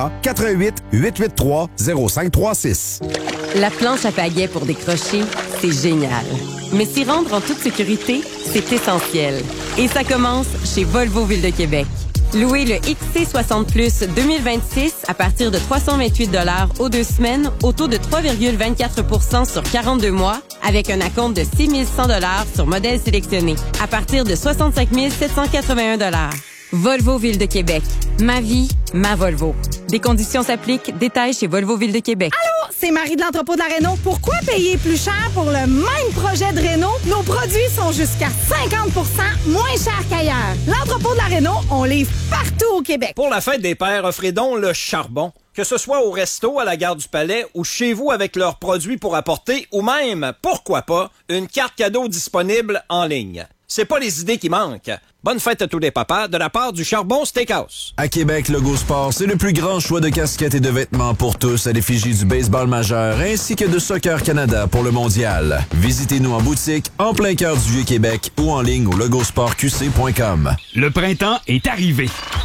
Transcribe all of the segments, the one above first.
88 883 0536. La planche à pagaie pour décrocher, c'est génial. Mais s'y rendre en toute sécurité, c'est essentiel. Et ça commence chez Volvo Ville de Québec. Louez le XC60 Plus 2026 à partir de 328 $ aux 2 semaines au taux de 3,24 % sur 42 mois avec un acompte de 6 100 $ sur modèle sélectionné à partir de 65 781 $. Volvo Ville de Québec. Ma vie, ma Volvo. Des conditions s'appliquent. Détails chez Volvo Ville de Québec. Allô, c'est Marie de l'entrepôt de la Réno. Pourquoi payer plus cher pour le même projet de Réno? Nos produits sont jusqu'à 50 % moins chers qu'ailleurs. L'entrepôt de la Réno, on livre partout au Québec. Pour la fête des pères, offrez donc le charbon. Que ce soit au resto, à la gare du Palais ou chez vous avec leurs produits pour apporter ou même, pourquoi pas, une carte cadeau disponible en ligne. C'est pas les idées qui manquent. Bonne fête à tous les papas de la part du Charbon Steakhouse. À Québec, Logo Sport, c'est le plus grand choix de casquettes et de vêtements pour tous à l'effigie du baseball majeur ainsi que de Soccer Canada pour le mondial. Visitez-nous en boutique, en plein cœur du Vieux-Québec ou en ligne au logosportqc.com. Le printemps est arrivé.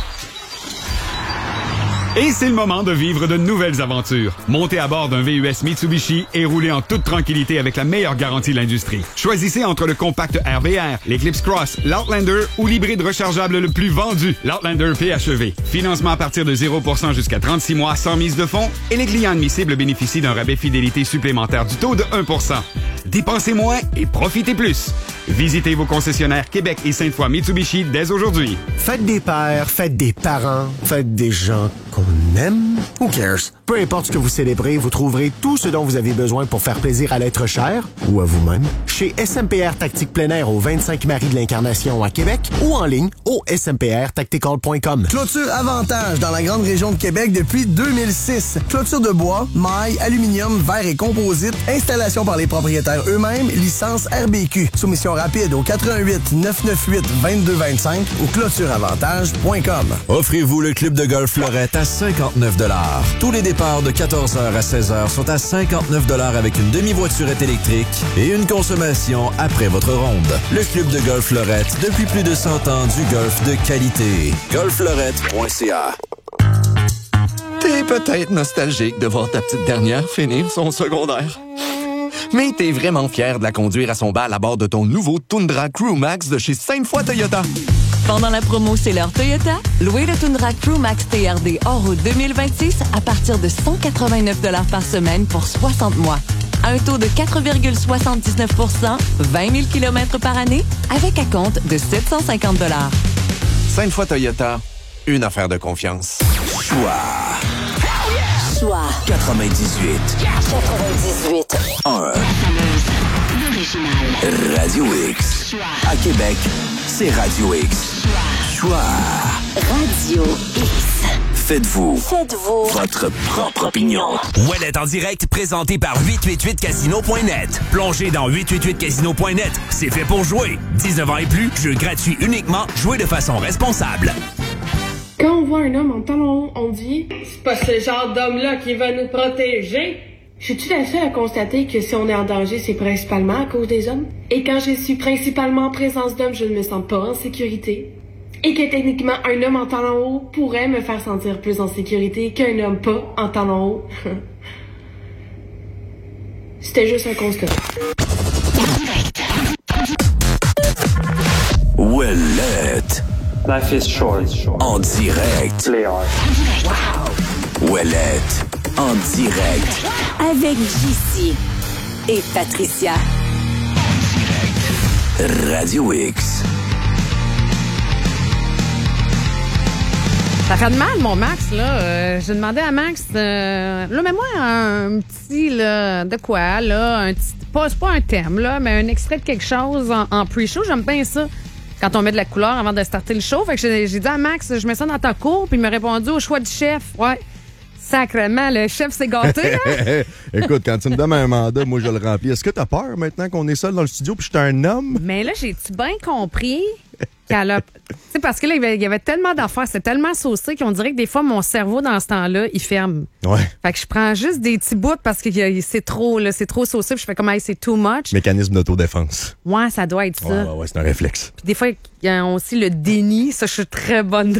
Et c'est le moment de vivre de nouvelles aventures. Montez à bord d'un VUS Mitsubishi et roulez en toute tranquillité avec la meilleure garantie de l'industrie. Choisissez entre le compact RVR, l'Eclipse Cross, l'Outlander ou l'hybride rechargeable le plus vendu, l'Outlander PHEV. Financement à partir de 0% jusqu'à 36 mois sans mise de fonds et les clients admissibles bénéficient d'un rabais fidélité supplémentaire du taux de 1%. Dépensez moins et profitez plus. Visitez vos concessionnaires Québec et Sainte-Foy Mitsubishi dès aujourd'hui. Faites des pères, faites des parents, faites des gens qu'on aime. Who cares? Peu importe ce que vous célébrez, vous trouverez tout ce dont vous avez besoin pour faire plaisir à l'être cher ou à vous-même chez SMPR Tactique Plein Air au 25 Marie de l'Incarnation à Québec ou en ligne au smprtactical.com. Clôture Avantage dans la grande région de Québec depuis 2006. Clôture de bois, maille, aluminium, verre et composite. Installation par les propriétaires eux-mêmes. Licence RBQ. Soumission rapide au 88 998 2225 ou clôtureavantage.com. Offrez-vous le club de golf Florette à 59 $. Tous les départs de 14h à 16h sont à 59 $ avec une demi-voiturette électrique et une consommation après votre ronde. Le club de golf Florette, depuis plus de 100 ans du golf de qualité. golffleurette.ca. T'es peut-être nostalgique de voir ta petite dernière finir son secondaire. Mais t'es vraiment fier de la conduire à son bal à bord de ton nouveau Tundra Crew Max de chez Sainte-Foy Toyota. Pendant la promo C'est l'heure Toyota, louez le Tundra Crew Max TRD hors route 2026 à partir de 189 $ par semaine pour 60 mois. À un taux de 4,79 %, 20 000 km par année, avec acompte de 750 $. Sainte-Foy Toyota, une affaire de confiance. Choix 98 1 Radio X. À Québec, c'est Radio X. Choix Radio X. Faites-vous votre propre opinion. Ouellet en direct, présenté par 888casino.net. Plongez dans 888casino.net. C'est fait pour jouer. 19 ans et plus, jeu gratuit uniquement. Jouez de façon responsable. Quand on voit un homme en talons hauts, on dit « C'est pas ce genre d'homme-là qui va nous protéger ». Je suis-tu la seule à constater que si on est en danger, c'est principalement à cause des hommes? Et quand je suis principalement en présence d'hommes, je ne me sens pas en sécurité. Et que techniquement, un homme en talons hauts pourrait me faire sentir plus en sécurité qu'un homme pas en talons hauts. C'était juste un constat. Ouellet. Life is short. En direct. Play hard. Ouellet. En direct. Avec JC et Patricia. Radio X. Ça fait de mal, mon Max, là. J'ai demandé à Max, là, mets-moi un petit, là, de quoi, là, un petit, c'est pas un thème, là, mais un extrait de quelque chose en pre-show. J'aime bien ça. Quand on met de la couleur avant de starter le show. Fait que j'ai dit à Max, je mets ça dans ta cour, puis il m'a répondu au choix du chef. Ouais. Sacrément, le chef s'est gâté, hein? Écoute, quand tu me donnes un mandat, moi, je le remplis. Est-ce que t'as peur maintenant qu'on est seul dans le studio puis je suis un homme? Mais là, j'ai-tu bien compris qu'elle a... Tu sais, parce que là, il y avait tellement d'affaires, c'est tellement saucé qu'on dirait que des fois, mon cerveau, dans ce temps-là, il ferme. Ouais. Fait que je prends juste des petits bouts parce que c'est trop, là, c'est trop saucé, puis je fais comme, hey, c'est too much. Mécanisme d'autodéfense. Ouais, ça doit être ça. Ouais, c'est un réflexe. Puis des fois, il y a aussi le déni. Ça, je suis très bonne.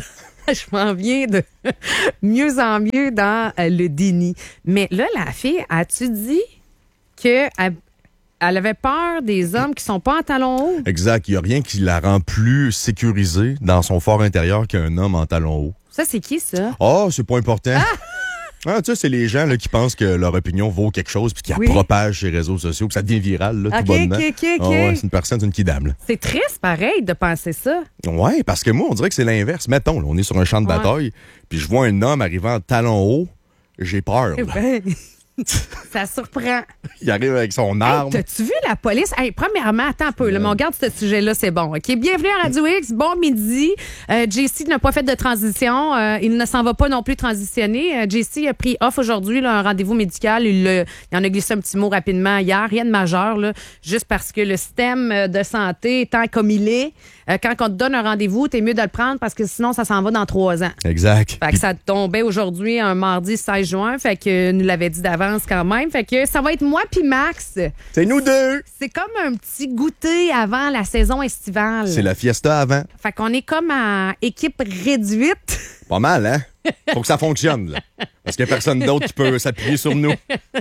Je m'en viens de mieux en mieux dans le déni. Mais là, la fille, as-tu dit qu'elle avait peur des hommes qui sont pas en talons hauts? Exact. Il n'y a rien qui la rend plus sécurisée dans son fort intérieur qu'un homme en talons hauts. Ça, c'est qui, ça? Oh, c'est pas important. Ah, tu sais, c'est les gens là, qui pensent que leur opinion vaut quelque chose puis qui la propagent sur les réseaux sociaux, que ça devient viral, là, tout bonnement. OK. Oh, ouais, c'est une personne, c'est une kidam. C'est triste, pareil, de penser ça. Ouais, parce que moi, on dirait que c'est l'inverse. Mettons, là, on est sur un champ de bataille, puis je vois un homme arrivant en talons hauts, j'ai peur. Là. Ça surprend. Il arrive avec son arme. T'as-tu vu la police? Hey, premièrement, attends un peu. Là, mais on garde ce sujet-là, c'est bon. OK, bienvenue à Radio X. Bon midi. JC n'a pas fait de transition. Il ne s'en va pas non plus transitionner. JC a pris off aujourd'hui, là, un rendez-vous médical. Il en a glissé un petit mot rapidement hier. Rien de majeur, là, juste parce que le système de santé étant comme il est, quand on te donne un rendez-vous, t'es mieux de le prendre parce que sinon, ça s'en va dans 3 ans. Exact. Fait que ça tombait aujourd'hui, un mardi 16 juin. Fait que nous l'avait dit d'avance quand même. Fait que ça va être moi puis Max. C'est nous deux. C'est comme un petit goûter avant la saison estivale. C'est la fiesta avant. Fait qu'on est comme à équipe réduite. Pas mal, hein? Faut que ça fonctionne, là. Parce qu'il n'y a personne d'autre qui peut s'appuyer sur nous.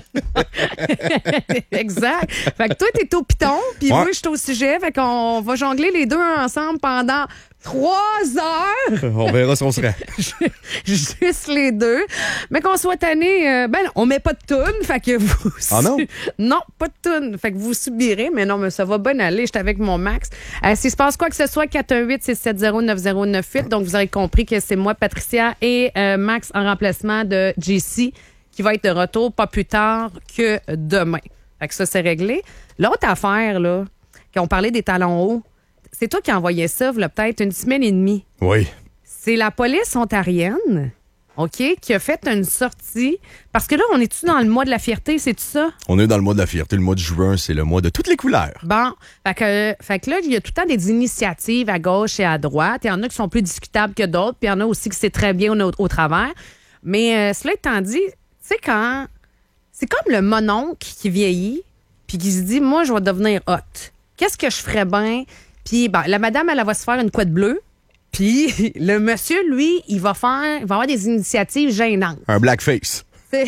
Exact. Fait que toi, t'es au piton, puis moi, je suis au sujet. Fait qu'on va jongler les deux ensemble pendant 3 heures. On verra si on serait. Juste les deux. Mais qu'on soit tanné, ben non, on met pas de toune, fait que vous... Ah non? Non, pas de toune. Fait que vous subirez, mais non, mais ça va bien aller. J'étais avec mon Max. S'il se passe quoi que ce soit, 418-670-9098. Donc, vous aurez compris que c'est moi, Patricia, et Max en remplacement de JC, qui va être de retour pas plus tard que demain. Fait que ça, c'est réglé. L'autre affaire, là, quand on parlait des talons hauts, c'est toi qui envoyais ça, il y a peut-être 1 semaine et demie. Oui. C'est la police ontarienne, OK, qui a fait une sortie. Parce que là, on est-tu dans le mois de la fierté, c'est-tu ça? On est dans le mois de la fierté. Le mois de juin, c'est le mois de toutes les couleurs. Bon, fait que là, il y a tout le temps des initiatives à gauche et à droite. Il y en a qui sont plus discutables que d'autres, puis il y en a aussi qui c'est très bien au travers. Mais cela étant dit, tu sais, quand... C'est comme le mononcle qui vieillit, puis qui se dit, moi, je vais devenir hot. Qu'est-ce que je ferais bien? Puis, ben, la madame, elle va se faire une couette bleue. Puis, le monsieur, lui, il va avoir des initiatives gênantes. Un blackface.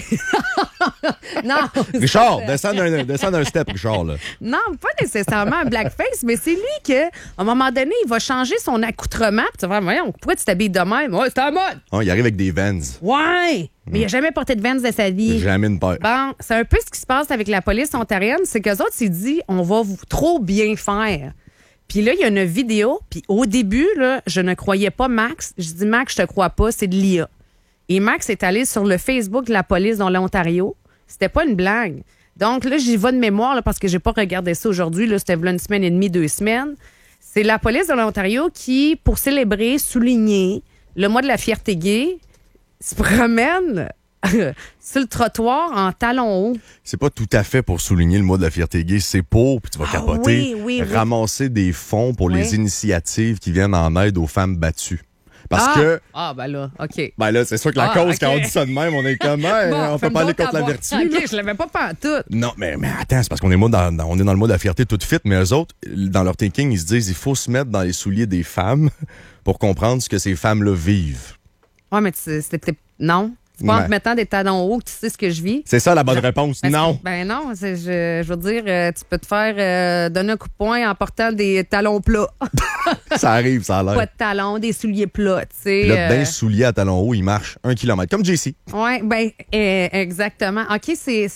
Non. Richard, descends d'un step, Richard, là. Non, pas nécessairement un blackface, mais c'est lui que, à un moment donné, il va changer son accoutrement. Puis tu vas voir, voyons, pourquoi tu t'habilles de même? Ouais, c'est à mode. Oh, il arrive avec des Vans. Ouais. Mais il n'a jamais porté de Vans de sa vie. Jamais une paire. Bon, c'est un peu ce qui se passe avec la police ontarienne, c'est qu'eux autres, ils disent, on va trop bien faire. Puis là, il y a une vidéo, puis au début, là, je ne croyais pas Max. Je dis, Max, je te crois pas, c'est de l'IA. Et Max est allé sur le Facebook de la police dans l'Ontario. C'était pas une blague. Donc là, j'y vais de mémoire là, parce que j'ai pas regardé ça aujourd'hui. Là, c'était 1 semaine et demie, 2 semaines. C'est la police de l'Ontario qui, pour célébrer, souligner le mois de la fierté gay, se promène sur le trottoir en talons hauts. C'est pas tout à fait pour souligner le mois de la fierté gay, c'est pour, puis tu vas capoter, ramasser des fonds pour les initiatives qui viennent en aide aux femmes battues. Parce que... Ah, ben là, OK. Ben là, c'est sûr que la cause, quand on dit ça de même, on est comme, on peut pas aller contre la vertu. OK, je l'avais pas pantoute. Non, mais attends, c'est parce qu'on est dans le mot de la fierté tout de suite, mais eux autres, dans leur thinking, ils se disent, il faut se mettre dans les souliers des femmes pour comprendre ce que ces femmes-là vivent. Ouais, mais c'était... Non. C'est pas en te mettant des talons hauts que tu sais ce que je vis. C'est ça la bonne réponse. Non. Ben non. Je veux dire, tu peux te faire donner un coup de poing en portant des talons plats. Ça arrive, ça a l'air. Pas de talons, des souliers plats, tu sais. Là, ben souliers à talons hauts, ils marchent 1 kilomètre, comme JC. Oui, ben exactement. OK, c'est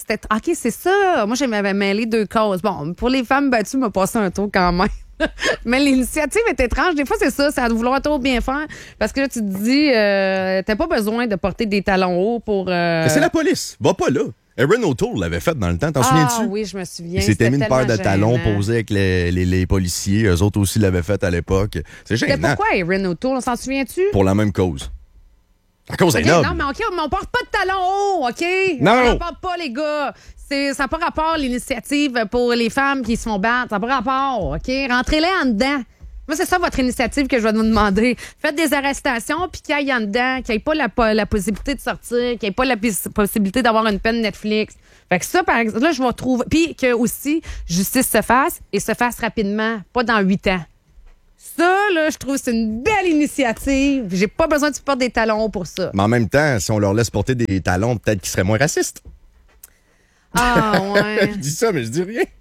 ça. Moi, j'avais mêlé 2 causes. Bon, pour les femmes battues, m'a passé un tour quand même. Mais l'initiative est étrange. Des fois, c'est ça de vouloir trop bien faire. Parce que là, tu te dis, t'as pas besoin de porter des talons hauts pour... Mais c'est la police. Va pas là. Erin O'Toole l'avait fait dans le temps. T'en souviens-tu? Ah oui, je me souviens. Il s'était mis une paire de talons posés avec les policiers. Eux autres aussi l'avaient fait à l'époque. C'est gênant. C'était pourquoi Erin O'Toole? On s'en souvient-tu? Pour la même cause. La cause est noble. Non, mais OK, mais on porte pas de talons hauts, OK? Non. On porte pas, les gars. Ça n'a pas rapport, l'initiative pour les femmes qui se font battre. Ça n'a pas rapport, OK? Rentrez-les en dedans. Moi, c'est ça votre initiative que je vais vous demander. Faites des arrestations, puis qu'il y ait en dedans, qu'il n'y ait pas la possibilité de sortir, qu'il n'y ait pas la possibilité d'avoir une peine Netflix. Fait que ça, par exemple, là, je vais trouver... Puis que aussi, justice se fasse, et se fasse rapidement, pas dans 8 ans. Ça, là, je trouve que c'est une belle initiative. J'ai pas besoin que tu portes des talons pour ça. Mais en même temps, si on leur laisse porter des talons, peut-être qu'ils seraient moins racistes. Ah, ouais. Je dis ça, mais je dis rien.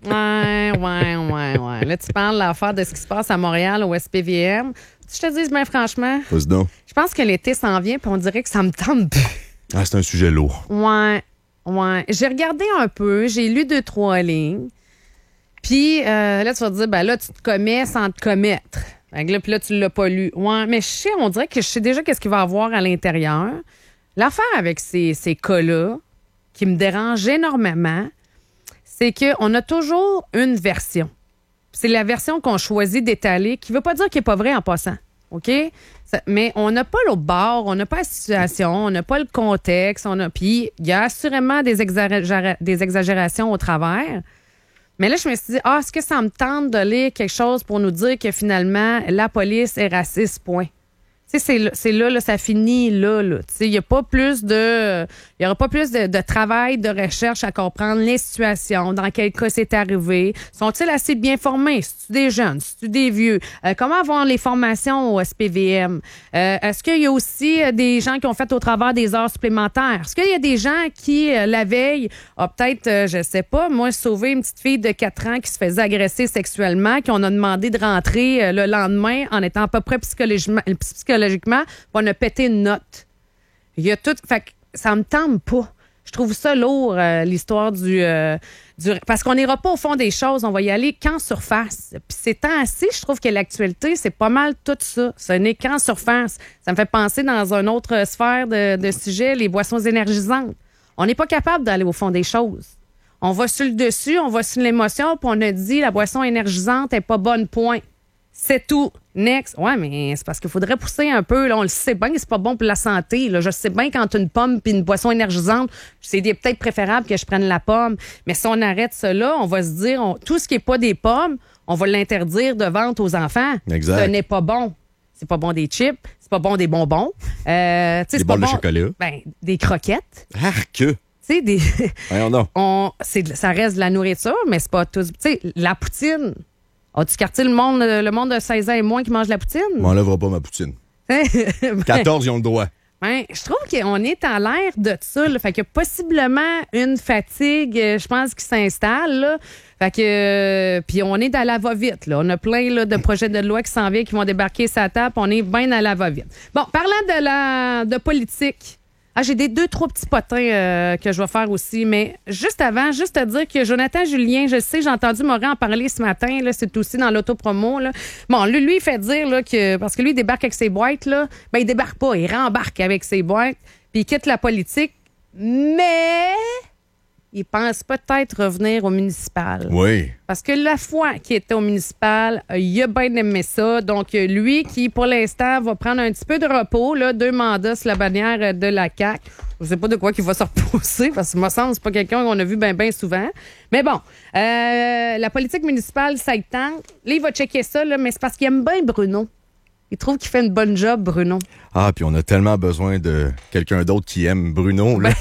Ouais. Là, tu parles de l'affaire de ce qui se passe à Montréal au SPVM. Je te dis bien franchement, je pense que l'été s'en vient puis on dirait que ça me tente plus. Ah, c'est un sujet lourd. Ouais. J'ai regardé un peu, j'ai lu 2-3 lignes. Puis là, tu vas te dire, ben là, tu te commets sans te commettre. Puis là, tu l'as pas lu. Ouais, mais on dirait que je sais déjà qu'est-ce qu'il va y avoir à l'intérieur. L'affaire avec ces cas-là, qui me dérange énormément, c'est qu'on a toujours une version. C'est la version qu'on choisit d'étaler, qui ne veut pas dire qu'elle n'est pas vraie en passant. OK? Mais on n'a pas l'autre bord, on n'a pas la situation, on n'a pas le contexte. Puis il y a assurément des exagérations au travers. Mais là, je me suis dit, est-ce que ça me tente de lire quelque chose pour nous dire que finalement, la police est raciste, point. Tu sais, c'est là, ça finit là. Tu sais, il n'y aura pas plus de travail, de recherche à comprendre les situations, dans quel cas c'est arrivé. Sont-ils assez bien formés? C'est-tu des jeunes? C'est-tu des vieux? Comment vont les formations au SPVM? Est-ce qu'il y a aussi des gens qui ont fait au travers des heures supplémentaires? Est-ce qu'il y a des gens qui, la veille, peut-être, je sais pas, moi, sauvé une petite fille de 4 ans qui se faisait agresser sexuellement, qu'on a demandé de rentrer le lendemain en étant à peu près psychologiquement, on a pété une note. Il y a tout. Fait que ça me tente pas. Je trouve ça lourd, l'histoire du. Parce qu'on n'ira pas au fond des choses, on va y aller qu'en surface. Puis ces temps-ci, je trouve que l'actualité, c'est pas mal tout ça. Ce n'est qu'en surface. Ça me fait penser dans une autre sphère de sujet, les boissons énergisantes. On n'est pas capable d'aller au fond des choses. On va sur le dessus, on va sur l'émotion, puis on a dit la boisson énergisante n'est pas bonne, point. C'est tout. Next. Ouais, mais c'est parce qu'il faudrait pousser un peu. Là, on le sait bien que c'est pas bon pour la santé. Là. Je sais bien quand une pomme puis une boisson énergisante, c'est peut-être préférable que je prenne la pomme. Mais si on arrête cela, on va se dire, tout ce qui n'est pas des pommes, on va l'interdire de vente aux enfants. Exact. Ce n'est pas bon. C'est pas bon des chips, c'est pas bon des bonbons. Des bols de chocolat. Des croquettes. Arc! Tu sais, Voyons donc. Ça reste de la nourriture, mais c'est pas tout. Tu sais, la poutine. As-tu quartier le monde de 16 ans et moins qui mange la poutine? Je m'enlèvera pas ma poutine. 14, ils ont le droit. Je trouve qu'on est à l'ère de ça. Là. Fait que possiblement une fatigue, je pense, qui s'installe. Là. Fait que puis on est à la va-vite. Là. On a plein là, de projets de loi qui s'en viennent, qui vont débarquer sur la table. On est bien à la va-vite. Bon, parlant de politique. J'ai des 2-3 petits potins que je vais faire aussi, mais juste avant, juste à dire que Jonathan Julien, je sais, j'ai entendu Morin en parler ce matin, là, c'est aussi dans l'autopromo. Là. Bon, lui, il fait dire là, que, parce que lui, il débarque avec ses boîtes, là, il débarque pas, il rembarque avec ses boîtes, puis il quitte la politique, mais il pense peut-être revenir au municipal. Oui. Parce que la fois qu'il était au municipal, il a bien aimé ça. Donc, lui qui, pour l'instant, va prendre un petit peu de repos, là, 2 mandats sur la bannière de la CAQ. Je sais pas de quoi qu'il va se repousser, parce que, me semble, c'est pas quelqu'un qu'on a vu bien souvent. Mais bon, la politique municipale, ça y tente. Là, il va checker ça, là, mais c'est parce qu'il aime bien Bruno. Il trouve qu'il fait une bonne job, Bruno. Ah, puis on a tellement besoin de quelqu'un d'autre qui aime Bruno, là.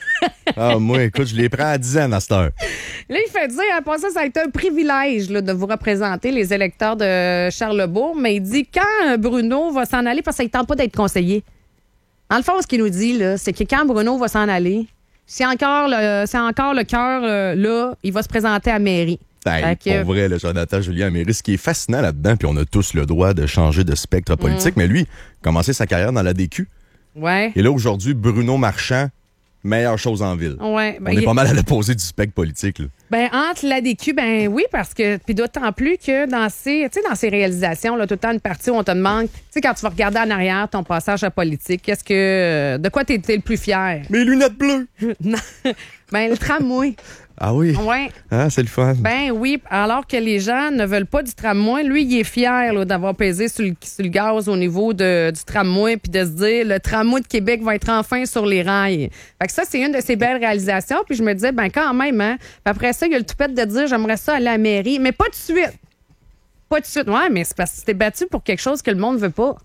Moi, écoute, je les prends à 10 ans à cette heure. Là, il fait dire, après ça a été un privilège là, de vous représenter les électeurs de Charlesbourg, mais il dit quand Bruno va s'en aller, parce qu'il ne tente pas d'être conseiller. Dans le fond, ce qu'il nous dit, là, c'est que quand Bruno va s'en aller, c'est encore le cœur, là, il va se présenter à la mairie. Pour vrai, là, Jonathan Julien Améry, ce qui est fascinant là-dedans, puis on a tous le droit de changer de spectre politique, mais lui, il a commencé sa carrière dans la DQ. Ouais. Et là, aujourd'hui, Bruno Marchand, meilleure chose en ville. Ouais, on est pas mal à l'opposé du spectre politique. Là. Entre l'ADQ, oui, parce que, puis d'autant plus que dans ces réalisations, là, tout le temps une partie où on te demande, quand tu vas regarder en arrière ton passage à politique, de quoi t'es le plus fier? Mes lunettes bleues! Non. Le tramway. Ah oui? Ouais. Ah, c'est le fun. Oui, alors que les gens ne veulent pas du tramway, lui, il est fier là, d'avoir pesé sur le gaz au niveau du tramway puis de se dire, le tramway de Québec va être enfin sur les rails. Fait que ça, c'est une de ses belles réalisations. Puis je me disais, quand même, hein. Puis après ça, il y a le toupette de dire, j'aimerais ça aller à la mairie, mais pas de suite. Pas de suite. Ouais, mais c'est parce que tu t'es battu pour quelque chose que le monde veut pas.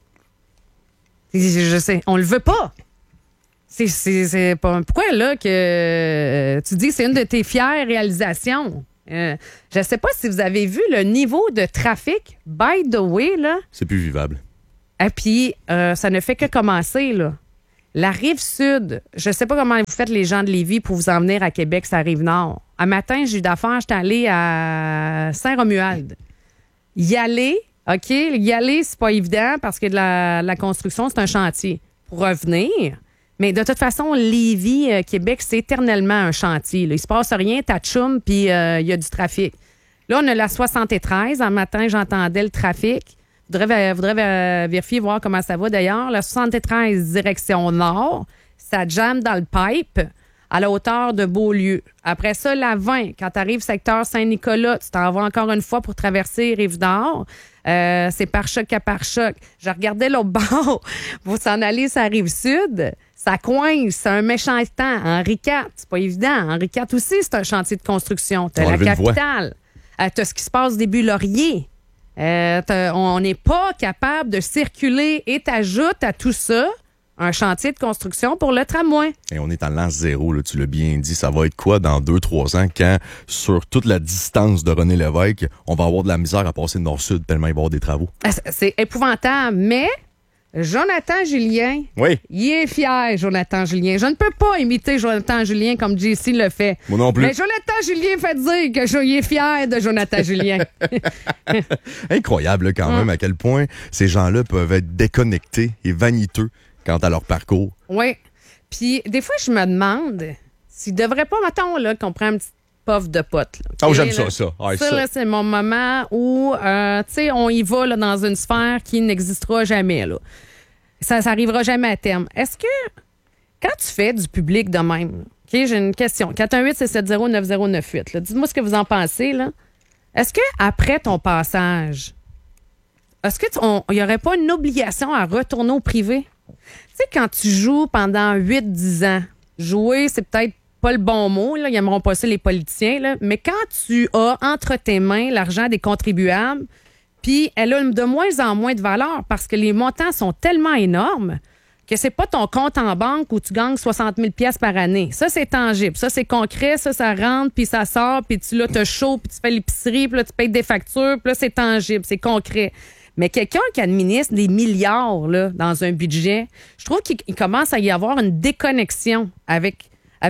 Je sais, on le veut pas. C'est pas. Pourquoi là que tu dis que c'est une de tes fières réalisations? Je ne sais pas si vous avez vu le niveau de trafic, by the way, là. C'est plus vivable. Et puis, ça ne fait que commencer, là. La Rive-Sud, je ne sais pas comment vous faites les gens de Lévis pour vous en venir à Québec, c'est la Rive-Nord. Un matin, j'ai eu d'affaires, j'étais allée à Saint-Romuald. Y aller, c'est pas évident parce que de la construction, c'est un chantier. Pour revenir... Mais de toute façon, Lévis, Québec, c'est éternellement un chantier. Là. Il se passe rien, t'as tchoum, puis il y a du trafic. Là, on a la 73. Un matin, j'entendais le trafic. Voudrais vérifier, voir comment ça va d'ailleurs. La 73, direction nord, ça jamme dans le pipe à la hauteur de Beaulieu. Après ça, la 20, quand tu arrives secteur Saint-Nicolas, tu t'en vas encore une fois pour traverser Rive-Nord. C'est par choc à par choc. Je regardais l'autre bord. Vous s'en allez sur la Rive-Sud. Ça coince, c'est un méchant temps. Henri IV, c'est pas évident. Henri IV aussi, c'est un chantier de construction. T'as la capitale. T'as ce qui se passe début Laurier. On n'est pas capable de circuler et t'ajoutes à tout ça un chantier de construction pour le tramway. Et on est en l'an zéro, là, tu l'as bien dit. Ça va être quoi dans 2-3 ans quand, sur toute la distance de René Lévesque, on va avoir de la misère à passer nord-sud tellement il va y avoir des travaux? C'est épouvantable, mais... Jonathan Julien, oui. Il est fier, Jonathan Julien. Je ne peux pas imiter Jonathan Julien comme JC le fait. Moi non plus. Mais Jonathan Julien fait dire qu'il est fier de Jonathan Julien. Incroyable là, quand même à quel point ces gens-là peuvent être déconnectés et vaniteux quant à leur parcours. Oui. Puis des fois, je me demande s'ils ne devraient pas, mettons, là, qu'on prenne un petit puff de pote. Là, okay? J'aime ça. Ouais, ça, là, c'est mon moment où, tu sais, on y va là, dans une sphère qui n'existera jamais. Là. Ça arrivera jamais à terme. Est-ce que, quand tu fais du public de même, OK, j'ai une question. 418-670-9098. Dites-moi ce que vous en pensez. Là. Est-ce que après ton passage, est-ce qu'il n'y aurait pas une obligation à retourner au privé? Tu sais, quand tu joues pendant 8-10 ans, jouer, c'est peut-être pas le bon mot, là, ils aimeront pas ça les politiciens, là, mais quand tu as entre tes mains l'argent des contribuables, puis elle a de moins en moins de valeur parce que les montants sont tellement énormes que c'est pas ton compte en banque où tu gagnes 60 000 $ par année. Ça, c'est tangible. Ça, c'est concret. Ça rentre, puis ça sort, puis tu t'as chaud, puis tu fais l'épicerie, puis là, tu payes des factures, puis là, c'est tangible, c'est concret. Mais quelqu'un qui administre des milliards là, dans un budget, je trouve qu'il commence à y avoir une déconnexion avec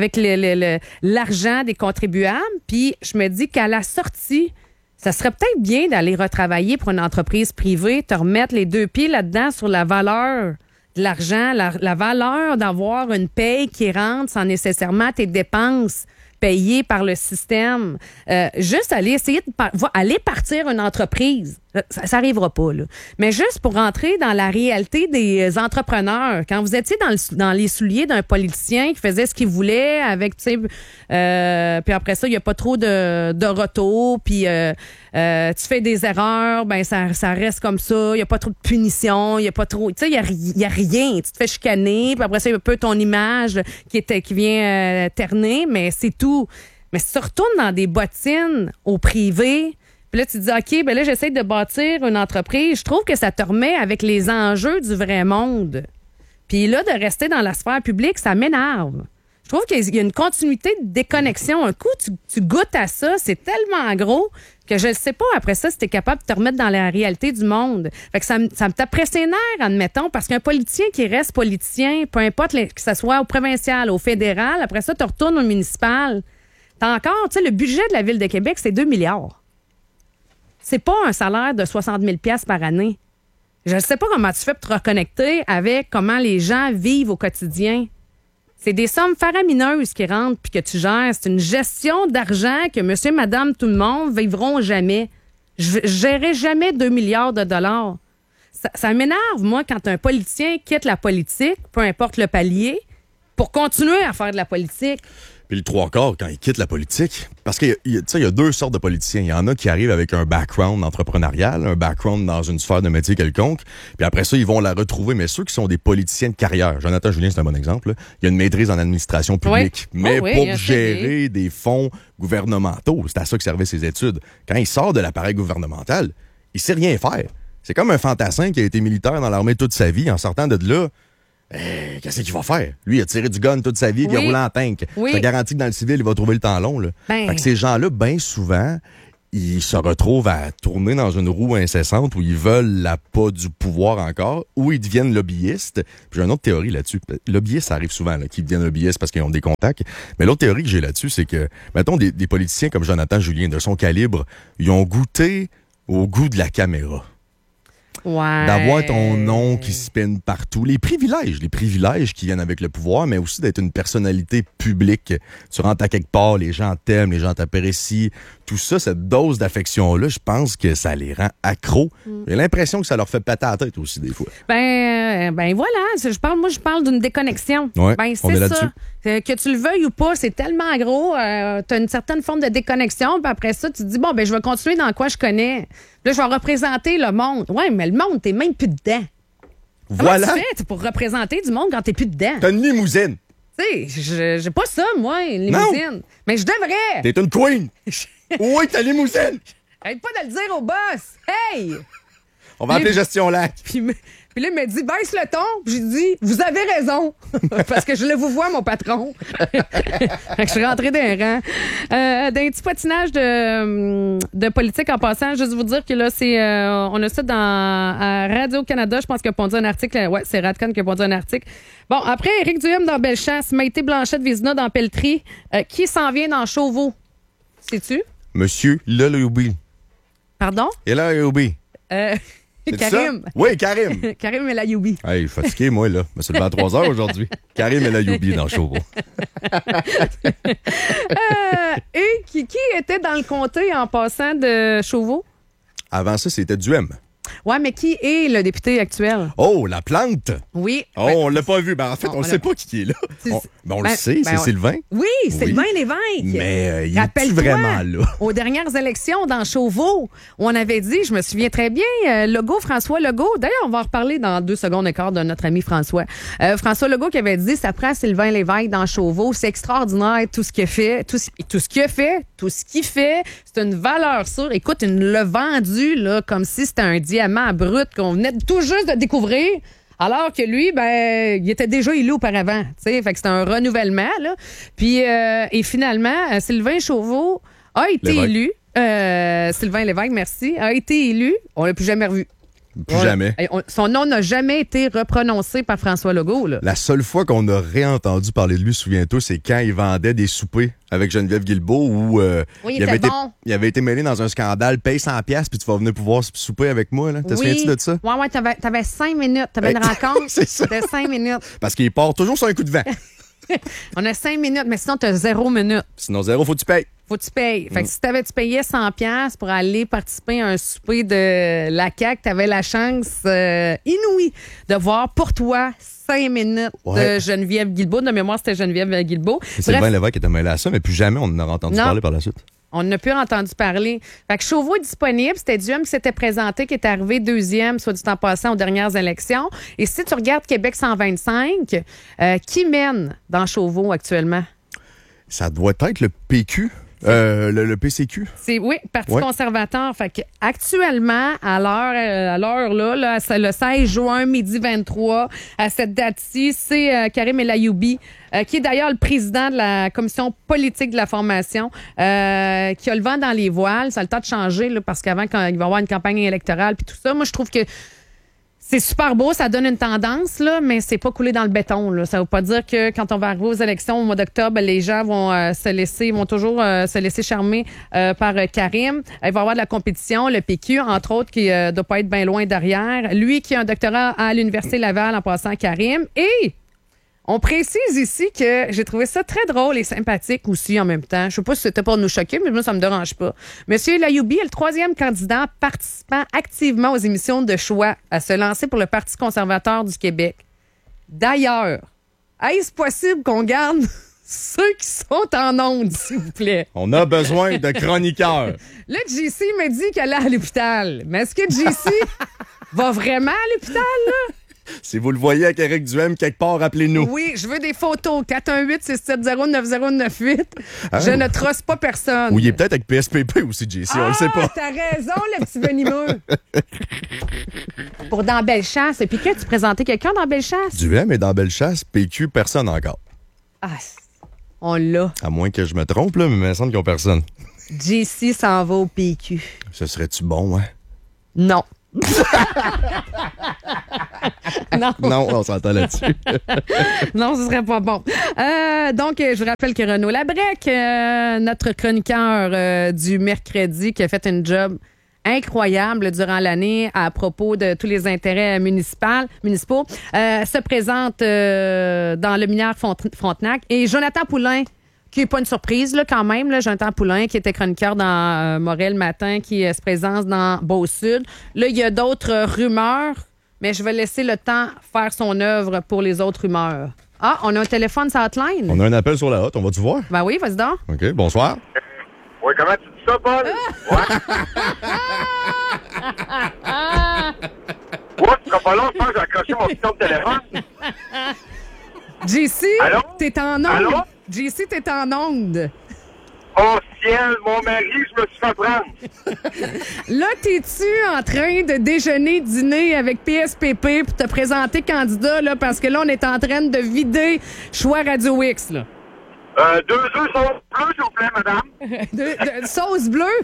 l'argent des contribuables. Puis je me dis qu'à la sortie, ça serait peut-être bien d'aller retravailler pour une entreprise privée, te remettre les deux pieds là-dedans sur la valeur de l'argent, la valeur d'avoir une paye qui rentre sans nécessairement tes dépenses payées par le système. Juste aller essayer aller partir une entreprise. Ça n'arrivera pas, là. Mais juste pour rentrer dans la réalité des entrepreneurs, quand vous étiez dans les souliers d'un politicien qui faisait ce qu'il voulait avec, tu sais, puis après ça, il n'y a pas trop de retour, puis tu fais des erreurs, ben ça reste comme ça, il n'y a pas trop de punition, il n'y a pas trop, tu sais, il y a rien. Tu te fais chicaner, puis après ça, il y a un peu ton image qui vient terner, mais c'est tout. Mais si tu retournes dans des bottines au privé, puis là, tu te dis, OK, ben là, j'essaie de bâtir une entreprise. Je trouve que ça te remet avec les enjeux du vrai monde. Puis là, de rester dans la sphère publique, ça m'énerve. Je trouve qu'il y a une continuité de déconnexion. Un coup, tu goûtes à ça, c'est tellement gros que je ne sais pas après ça si tu es capable de te remettre dans la réalité du monde. Fait que ça me taperait ses nerfs, admettons, parce qu'un politicien qui reste politicien, peu importe que ce soit au provincial, au fédéral, après ça, tu retournes au municipal. T'as encore, tu sais, le budget de la Ville de Québec, c'est 2 milliards. C'est pas un salaire de 60 000 $ par année. Je ne sais pas comment tu fais pour te reconnecter avec comment les gens vivent au quotidien. C'est des sommes faramineuses qui rentrent puis que tu gères. C'est une gestion d'argent que monsieur, madame, tout le monde vivront jamais. Je gérerai jamais 2 milliards de dollars. Ça m'énerve, moi, quand un politicien quitte la politique, peu importe le palier, pour continuer à faire de la politique. Puis le 3/4, quand ils quittent la politique, parce qu'il y a deux sortes de politiciens. Il y en a qui arrivent avec un background entrepreneurial, un background dans une sphère de métier quelconque, puis après ça, ils vont la retrouver. Mais ceux qui sont des politiciens de carrière, Jonathan Julien, c'est un bon exemple, là. Il y a une maîtrise en administration publique, mais pour gérer des fonds gouvernementaux, c'est à ça que servaient ses études. Quand il sort de l'appareil gouvernemental, il sait rien faire. C'est comme un fantassin qui a été militaire dans l'armée toute sa vie. En sortant de là, Qu'est-ce qu'il va faire? Lui, il a tiré du gun toute sa vie, puis il a roulé en tank. Oui. Je te garantis que dans le civil, il va trouver le temps long. Là. Fait que ces gens-là, bien souvent, ils se retrouvent à tourner dans une roue incessante où ils veulent l'appât du pouvoir encore, où ils deviennent lobbyistes. Puis j'ai une autre théorie là-dessus. Lobbyistes, ça arrive souvent, là, qu'ils deviennent lobbyistes parce qu'ils ont des contacts. Mais l'autre théorie que j'ai là-dessus, c'est que, mettons, des politiciens comme Jonathan Julien, de son calibre, ils ont goûté au goût de la caméra. Ouais. D'avoir ton nom qui spinne partout. Les privilèges qui viennent avec le pouvoir, mais aussi d'être une personnalité publique. Tu rentres à quelque part, les gens t'aiment, les gens t'apprécient. Tout ça, cette dose d'affection-là, je pense que ça les rend accros. J'ai l'impression que ça leur fait péter la tête aussi, des fois. Ben voilà, je parle d'une déconnexion. Ouais, ben, on est c'est là-dessus. ça. Que tu le veuilles ou pas, c'est tellement gros. Tu as une certaine forme de déconnexion, puis après ça, tu te dis, bon, ben je vais continuer dans quoi je connais. Puis là, je vais représenter le monde. Ouais, mais le monde, t'es même plus dedans. Voilà. Comment tu fais pour représenter du monde quand t'es plus dedans? T'as une limousine. Tu sais, j'ai pas ça, moi, une limousine. Non. Mais je devrais. T'es une queen. Oui, ta limousine. Arrête pas de le dire au boss. Hey! On va appeler Gestion Lac. Puis là, il m'a dit, baisse le ton. Puis j'ai dit, vous avez raison. Parce que je le vous vois, mon patron. Je suis rentrée d'un rang. D'un petit patinage de politique en passant, juste vous dire que là, on a ça à Radio-Canada. Je pense qu'il a pondu un article. Ouais, c'est Radcon qui a pondu un article. Bon, après, Éric Duhem dans Bellechasse, Maïté Blanchette-Vézina dans Pelletrie. Qui s'en vient dans Chauveau? Sais-tu? Monsieur Leloubi. Pardon? Leloubi. Karim. Oui, Karim. Karim El Ayoubi. Hey, fatigué, moi, là. Je me suis levé à 3 heures aujourd'hui. Karim El Ayoubi dans Chauveau. Et qui était dans le comté en passant de Chauveau? Avant ça, c'était Duhem. Ouais, mais qui est le député actuel? Oh, la plante! Oui. Oh, on l'a pas vu. Ben, en fait, on ne sait pas qui est là. On le sait, c'est Sylvain. Oui, Sylvain Lévesque. Mais il est vraiment là? Aux dernières élections dans Chauveau, on avait dit, je me souviens très bien, François Legault. D'ailleurs, on va en reparler dans 2 secondes et quart de notre ami François. François Legault qui avait dit, ça prend Sylvain Lévesque dans Chauveau. C'est extraordinaire tout ce qu'il fait. Tout ce qu'il fait. C'est une valeur sûre. Écoute, il l'a vendu là, comme si c'était un diamant brut qu'on venait tout juste de découvrir. Alors que lui, ben, il était déjà élu auparavant. Fait que c'était un renouvellement, là. Puis, et finalement, Sylvain Chauveau a été élu. Sylvain Lévesque, merci, a été élu. On l'a plus jamais revu. Jamais. Son nom n'a jamais été reprononcé par François Legault. Là. La seule fois qu'on a réentendu parler de lui, souviens-toi, c'est quand il vendait des soupers avec Geneviève Guilbeault où il avait été mêlé dans un scandale, paye 100$ puis tu vas venir pouvoir souper avec moi. Te souviens-tu de ça? Ouais, t'avais 5 minutes. T'avais une rencontre. C'est ça. C'était 5 minutes. Parce qu'il part toujours sur un coup de vent. On a 5 minutes, mais sinon, t'as 0 minutes. Sinon, 0, faut que tu payes. Faut que tu payes. Fait que si tu payais 100$ pour aller participer à un souper de la CAQ, tu avais la chance inouïe de voir pour toi 5 minutes de Geneviève Guilbeault. De mémoire, c'était Geneviève Guilbeault. Sylvain Lévesque était mêlé à ça, mais plus jamais on en a entendu parler par la suite. On n'a plus entendu parler. Fait que Chauveau est disponible. C'était Duhem qui s'était présenté, qui est arrivé 2e, soit du temps passant, aux dernières élections. Et si tu regardes Québec 125, qui mène dans Chauveau actuellement? Ça doit être le PQ. Le PCQ. Oui, Parti conservateur. Fait que actuellement, à l'heure là, le 16 juin, midi 23, à cette date-ci, c'est Karim El Ayoubi, qui est d'ailleurs le président de la commission politique de la formation, qui a le vent dans les voiles. Ça a le temps de changer, là, parce qu'avant, quand il va y avoir une campagne électorale puis tout ça, moi, je trouve que c'est super beau, ça donne une tendance, là, mais c'est pas coulé dans le béton. Là. Ça veut pas dire que quand on va arriver aux élections au mois d'octobre, les gens vont toujours se laisser charmer par Karim. Il va y avoir de la compétition, le PQ, entre autres, qui doit pas être bien loin derrière. Lui qui a un doctorat à l'Université Laval en passant Karim. Et on précise ici que j'ai trouvé ça très drôle et sympathique aussi en même temps. Je sais pas si c'était pour nous choquer, mais moi, ça me dérange pas. Monsieur El Ayoubi est le 3e candidat participant activement aux émissions de choix à se lancer pour le Parti conservateur du Québec. D'ailleurs, est-ce possible qu'on garde ceux qui sont en ondes, s'il vous plaît? On a besoin de chroniqueurs. Là, JC me dit qu'elle est à l'hôpital. Mais est-ce que JC va vraiment à l'hôpital, là? Si vous le voyez avec Éric Duhem quelque part, appelez-nous. Oui, je veux des photos. 418-670-9098. Je ne trosse pas personne. Ou il est peut-être avec PSPP aussi, JC, on le sait pas. T'as raison, le petit venimeux. Pour Dans Bellechasse. Et puis que tu présentais quelqu'un dans Bellechasse? Duhem est dans Bellechasse, PQ, personne encore. Ah, on l'a. À moins que je me trompe, là, mais il me semble qu'ils n'ont personne. JC s'en va au PQ. Ce serait-tu bon, hein? Non. Non. Non, on s'entend là-dessus. Non, ce serait pas bon. Donc, je vous rappelle que Renaud Labrec, notre chroniqueur du mercredi, qui a fait une job incroyable durant l'année à propos de tous les intérêts municipaux, se présente dans le Minière Frontenac. Et Jonathan Poulain, qui n'est pas une surprise là, quand même, là, Jonathan Poulain, qui était chroniqueur dans Morel Matin, qui se présente dans Beau-Sud. Là, il y a d'autres rumeurs, mais je vais laisser le temps faire son œuvre pour les autres rumeurs. Ah, on a un téléphone sur hotline. On a un appel sur la hotte, on va-tu voir? Ben oui, vas-y donc. OK, bonsoir. Oui, comment tu dis ça, Paul? Ouais. Ouais, tu seras pas long, je pense que j'ai accroché mon petit de téléphone. JC, t'es en onde. Allô? JC, t'es en onde. Oh ciel, mon mari, je me suis fait prendre. Là, t'es-tu en train de déjeuner, dîner avec PSPP pour te présenter candidat, là, parce que là, on est en train de vider Choix Radio X, là. 2 œufs sauce bleue, s'il vous plaît, madame. Sauce bleue?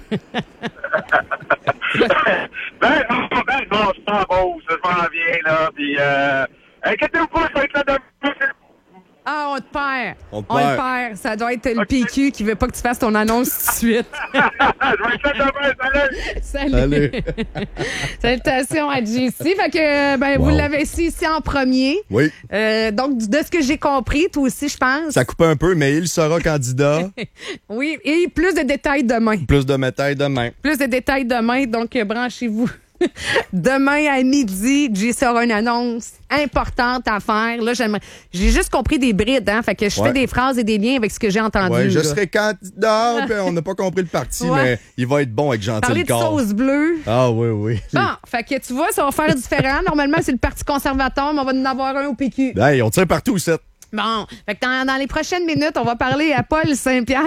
ben non, je t'en pose, je m'en viens, là, puis inquiétez-vous pas, ça va être là demain. Ah, on te perd. On te perd. Ça doit être le PQ qui veut pas que tu fasses ton annonce tout de suite. Je vais être là demain, salut. Salutations à JC. Fait que, vous l'avez ici en premier. Oui. Donc, de ce que j'ai compris, toi aussi, je pense. Ça coupe un peu, mais il sera candidat. Oui, et plus de détails demain. Plus de détails demain. Plus de détails demain, donc branchez-vous. Demain à midi, JC aura une annonce importante à faire. Là, j'ai juste compris des brides, hein. Fait que je fais des phrases et des liens avec ce que j'ai entendu. Oui, je serai candidat. On n'a pas compris le parti, mais il va être bon avec Gentil Parler de Corps. sauce bleue. Ah oui. Bon, fait que tu vois, ça va faire différent. Normalement, c'est le Parti conservateur, mais on va en avoir un au PQ. Hey, on tire partout, c'est. Bon, fait que dans les prochaines minutes, on va parler à Paul Saint-Pierre.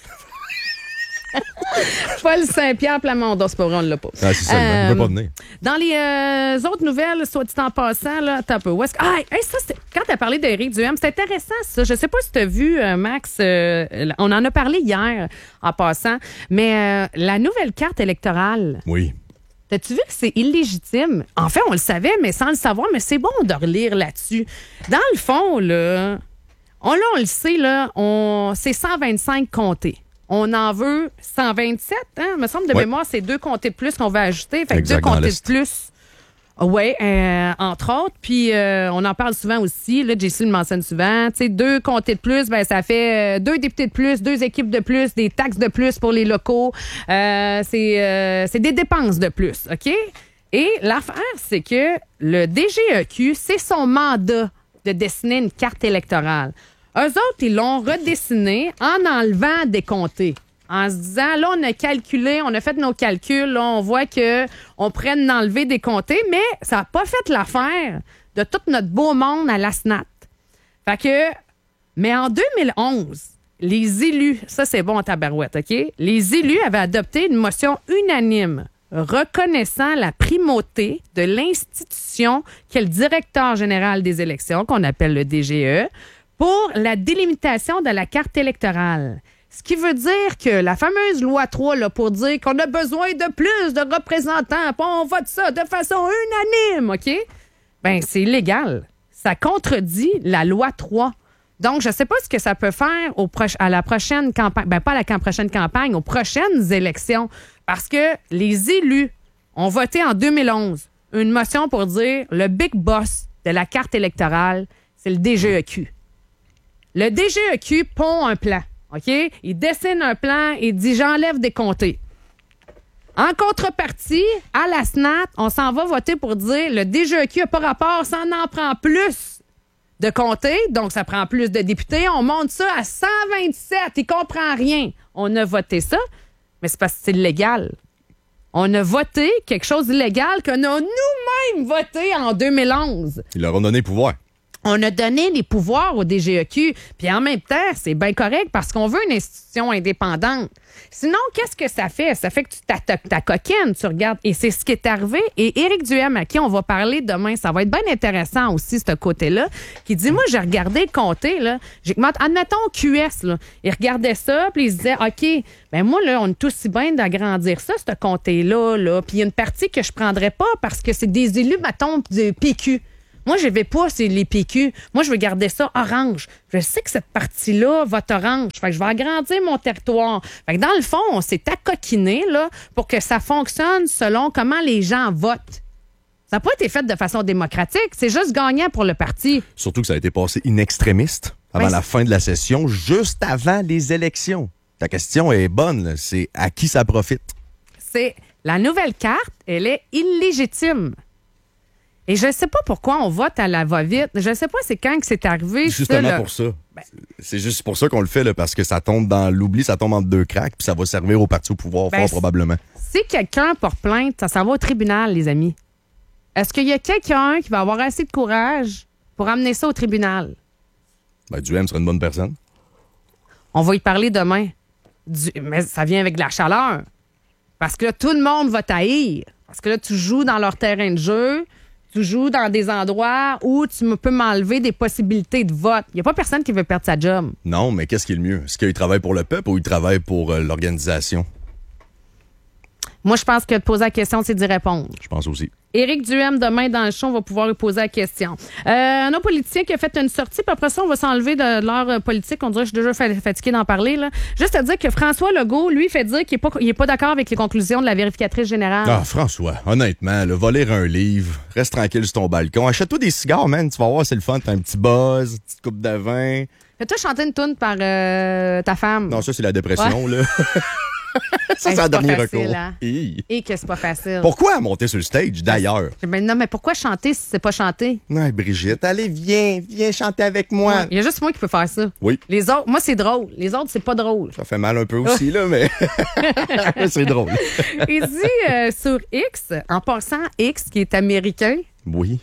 Paul Saint-Pierre Plamondon, c'est pas vrai, on l'a pas. Ah, c'est ça, il veut pas venir. Dans les autres nouvelles, soit dit en passant, là, t'as un peu. Ça, quand t'as parlé d'Éric Duhem, c'est intéressant, ça. Je sais pas si t'as vu, Max, on en a parlé hier, en passant, mais la nouvelle carte électorale. Oui. T'as-tu vu que c'est illégitime? En fait, on le savait, mais sans le savoir, mais c'est bon de relire là-dessus. Dans le fond, là, on le sait, là, c'est 125 comtés. On en veut 127, hein? Il me semble de mémoire, c'est 2 comtés de plus qu'on va ajouter. Fait que 2 comtés de plus. Oui, entre autres. Puis, on en parle souvent aussi. Là, JC le mentionne souvent. Tu sais, 2 comtés de plus, ça fait 2 députés de plus, 2 équipes de plus, des taxes de plus pour les locaux. C'est des dépenses de plus, OK? Et l'affaire, c'est que le DGEQ, c'est son mandat de dessiner une carte électorale. Eux autres, ils l'ont redessiné en enlevant des comtés. En se disant, là, on a calculé, on a fait nos calculs, là, on voit qu'on prenne d'enlever des comtés, mais ça n'a pas fait l'affaire de tout notre beau monde à la SNAT. Fait que, mais en 2011, les élus, ça c'est bon en tabarouette, OK? Les élus avaient adopté une motion unanime reconnaissant la primauté de l'institution qui est le directeur général des élections, qu'on appelle le DGE, pour la délimitation de la carte électorale. Ce qui veut dire que la fameuse loi 3, là, pour dire qu'on a besoin de plus de représentants, puis on vote ça de façon unanime, OK? Ben, c'est illégal. Ça contredit la loi 3. Donc, je ne sais pas ce que ça peut faire à la prochaine campagne, ben pas à la prochaine campagne, aux prochaines élections, parce que les élus ont voté en 2011 une motion pour dire le big boss de la carte électorale, c'est le DGEQ. Le DGEQ pond un plan, OK? Il dessine un plan et dit « j'enlève des comtés ». En contrepartie, à la SNAT, on s'en va voter pour dire « le DGEQ n'a pas rapport, ça en prend plus de comtés, donc ça prend plus de députés, on monte ça à 127, il comprend rien ». On a voté ça, mais c'est parce que c'est illégal. on a voté quelque chose d'illégal qu'on a nous-mêmes voté en 2011. Ils leur ont donné pouvoir. On a donné les pouvoirs au DGEQ. Puis en même temps, c'est bien correct parce qu'on veut une institution indépendante. Sinon, qu'est-ce que ça fait? Ça fait que tu ta coquine, tu regardes. Et c'est ce qui est arrivé. Et Éric Duhem, à qui on va parler demain, ça va être bien intéressant aussi, ce côté-là, qui dit, moi, j'ai regardé le comté, là. Admettons QS, là. Il regardait ça, puis il se disait, OK, ben moi, là, on est tous si bien d'agrandir ça, ce comté-là, là. Puis il y a une partie que je prendrais pas parce que c'est des élus, mettons, de PQ. Moi, je vais pas, c'est les PQ. Moi, je veux garder ça orange. Je sais que cette partie-là vote orange. Fait que je vais agrandir mon territoire. Fait que dans le fond, on s'est accoquiné, là, pour que ça fonctionne selon comment les gens votent. Ça n'a pas été fait de façon démocratique. C'est juste gagnant pour le parti. Surtout que ça a été passé in extremis avant la fin de la session, juste avant les élections. Ta question est bonne, là. C'est à qui ça profite? C'est la nouvelle carte, elle est illégitime. Et je ne sais pas pourquoi on vote à la va-vite. Je ne sais pas c'est quand que c'est arrivé. Justement ça, pour ça. C'est juste pour ça qu'on le fait, là, parce que ça tombe dans l'oubli, ça tombe entre deux cracks, puis ça va servir au parti au pouvoir fort probablement. Si quelqu'un porte plainte, ça s'en va au tribunal, les amis. Est-ce qu'il y a quelqu'un qui va avoir assez de courage pour amener ça au tribunal? Ben, Duhem serait une bonne personne. On va y parler demain. Mais ça vient avec de la chaleur. Parce que là, tout le monde va t'haïr. Parce que là, tu joues dans leur terrain de jeu. Tu joues dans des endroits où tu peux m'enlever des possibilités de vote. Il n'y a pas personne qui veut perdre sa job. Non, mais qu'est-ce qui est le mieux? Est-ce qu'il travaille pour le peuple ou il travaille pour l'organisation? Moi, je pense que de poser la question, c'est d'y répondre. Je pense aussi. Éric Duhem, demain, dans le show, on va pouvoir lui poser la question. Un autre politicien qui a fait une sortie, puis après ça, on va s'enlever de l'heure politique. On dirait que je suis déjà fatiguée d'en parler, là. Juste à dire que François Legault, lui, fait dire qu'il n'est pas d'accord avec les conclusions de la vérificatrice générale. Ah, François, honnêtement, là, va lire un livre, reste tranquille sur ton balcon, achète-toi des cigares, man, tu vas voir, c'est le fun, t'as un petit buzz, une petite coupe de vin. Fais-toi chanter une toune par ta femme. Non, ça, c'est la dépression, là. Ça, c'est un un dernier recours. Hein? Et que c'est pas facile. Pourquoi monter sur le stage, d'ailleurs? Ben non, mais pourquoi chanter si c'est pas chanter? Non, Brigitte, allez, viens chanter avec moi. Il y a juste moi qui peux faire ça. Oui. Les autres, moi, c'est drôle. Les autres, c'est pas drôle. Ça fait mal un peu aussi, là, mais c'est drôle. Il dit sur X, en passant X, qui est américain. Oui.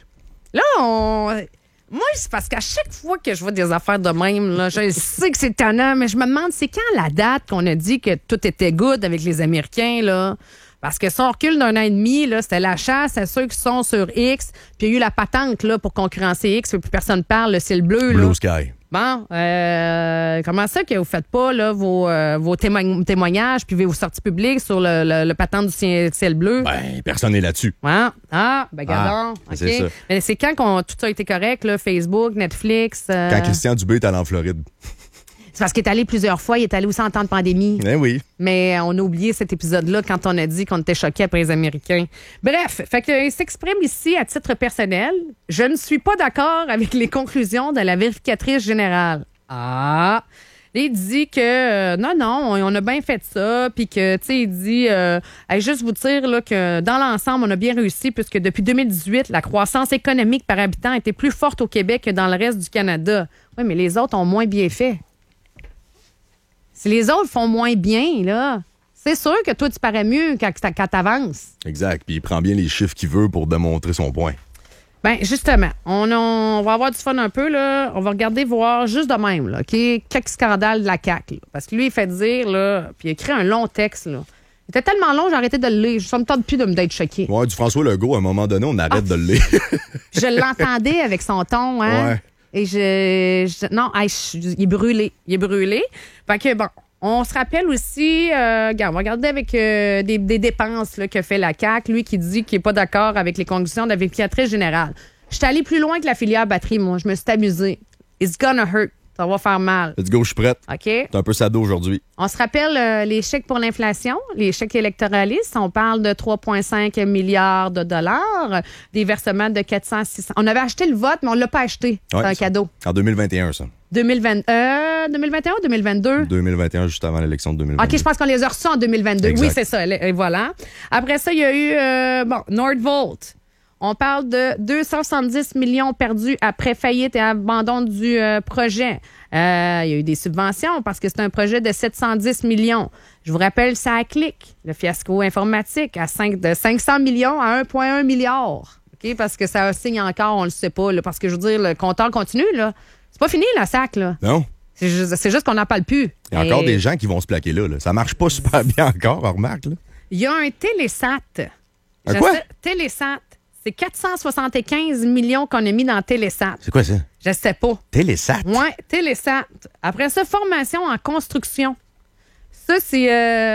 Là, moi, c'est parce qu'à chaque fois que je vois des affaires de même, là, je sais que c'est tannant, mais je me demande, c'est quand la date qu'on a dit que tout était good avec les Américains, là? Parce que si on recule d'un an et demi, là, c'était la chasse à ceux qui sont sur X, puis il y a eu la patente là, pour concurrencer X, puis plus personne parle, le ciel bleu. Blue là. Sky. Bon, comment ça que vous faites pas là, vos témoignages puis vos sorties publiques sur le patente du ciel bleu? Ben, personne n'est là-dessus. Ouais. Ben gardons. OK. C'est ça. Mais c'est quand tout ça a été correct, là, Facebook, Netflix? Quand Christian Dubé est allé en Floride. C'est parce qu'il est allé plusieurs fois. Il est allé aussi en temps de pandémie. Ben oui. Mais on a oublié cet épisode-là quand on a dit qu'on était choqués après les Américains. Bref, fait que, il s'exprime ici à titre personnel. Je ne suis pas d'accord avec les conclusions de la vérificatrice générale. Ah! Il dit que non, on a bien fait ça, puis que, tu sais, il dit, juste vous dire là, que dans l'ensemble, on a bien réussi, puisque depuis 2018, la croissance économique par habitant était plus forte au Québec que dans le reste du Canada. Oui, mais les autres ont moins bien fait. Si les autres font moins bien, là, c'est sûr que toi, tu parais mieux quand t'avances. Exact. Puis il prend bien les chiffres qu'il veut pour démontrer son point. Bien, justement, on va avoir du fun un peu, là. On va regarder, voir juste de même, là, OK? Quelques scandales de la CAQ, là. Parce que lui, il fait dire, là, puis il a écrit un long texte, là. Il était tellement long, j'ai arrêté de le lire. Ça me tente plus d'être choqué. Ouais, du François Legault, à un moment donné, on arrête de le lire. Je l'entendais avec son ton, hein? Ouais. Et il est brûlé. Il est brûlé. Fait que, bon, on se rappelle aussi, on va regarder avec des dépenses là, que fait la CAQ, lui qui dit qu'il n'est pas d'accord avec les conditions de la vérificatrice générale. Je suis allée plus loin que la filière batterie, moi. Je me suis amusée. It's gonna hurt. Ça va faire mal. Let's go, je suis prête. OK. T'es un peu sado aujourd'hui. On se rappelle les chèques pour l'inflation, les chèques électoralistes. On parle de 3,5 milliards de dollars, des versements de 400-600. On avait acheté le vote, mais on ne l'a pas acheté. Ouais, c'est un cadeau. En 2021, ça. 2021 ou 2022? 2021, juste avant l'élection de 2022. OK, je pense qu'on les a reçus en 2022. Exact. Oui, c'est ça. Et voilà. Après ça, il y a eu Nordvolt. On parle de 270 millions perdus après faillite et abandon du projet. Il y a eu des subventions parce que c'est un projet de 710 millions. Je vous rappelle, ça clique, le fiasco informatique, de 500 millions à 1,1 milliard. OK? Parce que ça signe encore, on ne le sait pas. Là, parce que je veux dire, le compteur continue. Là. C'est pas fini, la SAC. Là. Non. C'est juste qu'on n'en parle plus. Il y a encore des gens qui vont se plaquer là. Ça marche pas super bien encore, remarque. Là. Il y a un Télésat. Un quoi? Télésat. C'est 475 millions qu'on a mis dans Télésat. C'est quoi ça? Je sais pas. Télésat? Oui, Télésat. Après ça, formation en construction. Ça, c'est...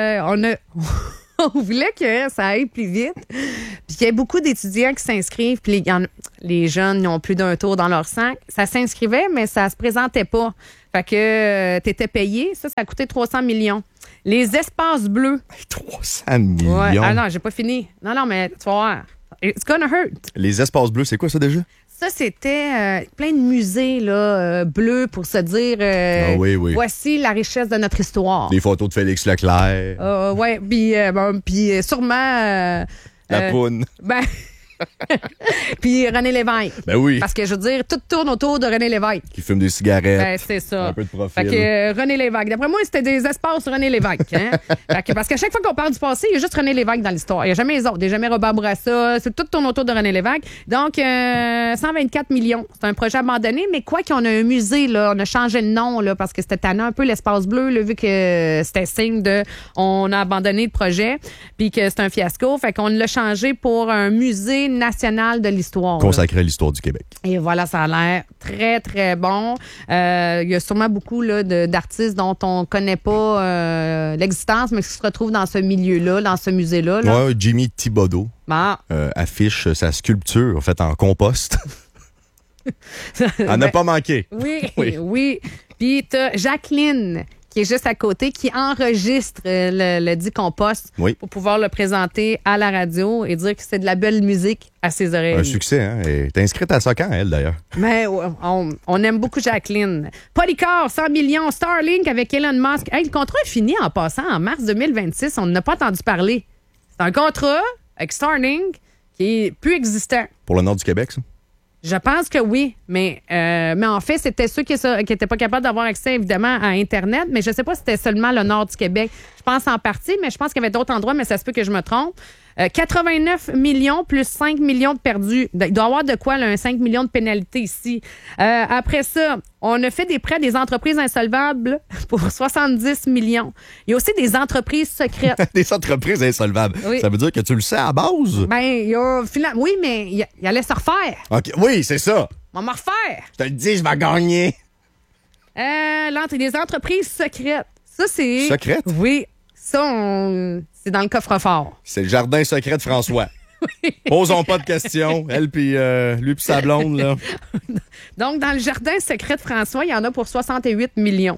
on voulait que ça aille plus vite. Puis qu'il y ait beaucoup d'étudiants qui s'inscrivent. Puis les jeunes n'ont plus d'un tour dans leur sac. Ça s'inscrivait, mais ça se présentait pas. Fait que t'étais payé. Ça a coûté 300 millions. Les espaces bleus. 300 millions? Ouais. Ah non, j'ai pas fini. Non, mais tu vas voir. It's gonna hurt. Les espaces bleus, c'est quoi ça déjà? Ça, c'était plein de musées là, bleus pour se dire oui. voici la richesse de notre histoire. Des photos de Félix Leclerc. Oui, puis sûrement... La poune. Puis René Lévesque. Ben oui. Parce que je veux dire, tout tourne autour de René Lévesque. Qui fume des cigarettes. Ben, c'est ça. Un peu de profil. Fait que René Lévesque. D'après moi, c'était des espaces René Lévesque. Hein? Parce qu'à chaque fois qu'on parle du passé, il y a juste René Lévesque dans l'histoire. Il n'y a jamais les autres. Il n'y a jamais Robert Bourassa. Tout tourne autour de René Lévesque. Donc, 124 millions. C'est un projet abandonné, mais quoi qu'on a un musée, là, on a changé le nom là, parce que c'était tannant un peu l'espace bleu, là, vu que c'était signe de on a abandonné le projet, puis que c'est un fiasco. Fait qu'on l'a changé pour un musée national de l'histoire. Consacré à l'histoire du Québec. Et voilà, ça a l'air très, très bon. Il y a sûrement beaucoup là, d'artistes dont on ne connaît pas l'existence, mais qui se retrouvent dans ce milieu-là, dans ce musée-là. Là. Ouais, Jimmy Thibodeau affiche sa sculpture faite en compost. Elle n'a pas manqué. Oui. Puis tu as Jacqueline, qui est juste à côté, qui enregistre le dit compost pour pouvoir le présenter à la radio et dire que c'est de la belle musique à ses oreilles. Un succès, hein? Elle est inscrite à Socan, elle, d'ailleurs. Mais on aime beaucoup Jacqueline. Polycar, 100 millions. Starlink avec Elon Musk. Hey, le contrat est fini en passant en mars 2026. On n'a pas entendu parler. C'est un contrat avec Starlink qui est plus existant. Pour le nord du Québec, ça? Je pense que oui, mais en fait, c'était ceux qui n'étaient pas capables d'avoir accès, évidemment, à Internet, mais je ne sais pas si c'était seulement le nord du Québec. Je pense en partie, mais je pense qu'il y avait d'autres endroits, mais ça se peut que je me trompe. 89 millions plus 5 millions de perdus. Il doit y avoir de quoi, là, un 5 millions de pénalités ici. Après ça, on a fait des prêts à des entreprises insolvables pour 70 millions. Il y a aussi des entreprises secrètes. Des entreprises insolvables. Oui. Ça veut dire que tu le sais à base? Oui, mais il allait se refaire. OK. Oui, c'est ça. On va me refaire. Je te le dis, je vais gagner. Des entreprises secrètes. Ça, c'est... Secrètes? Oui. Ça, c'est dans le coffre-fort. C'est le jardin secret de François. Posons pas de questions. Elle puis lui puis sa blonde, là. Donc, dans le jardin secret de François, il y en a pour 68 millions.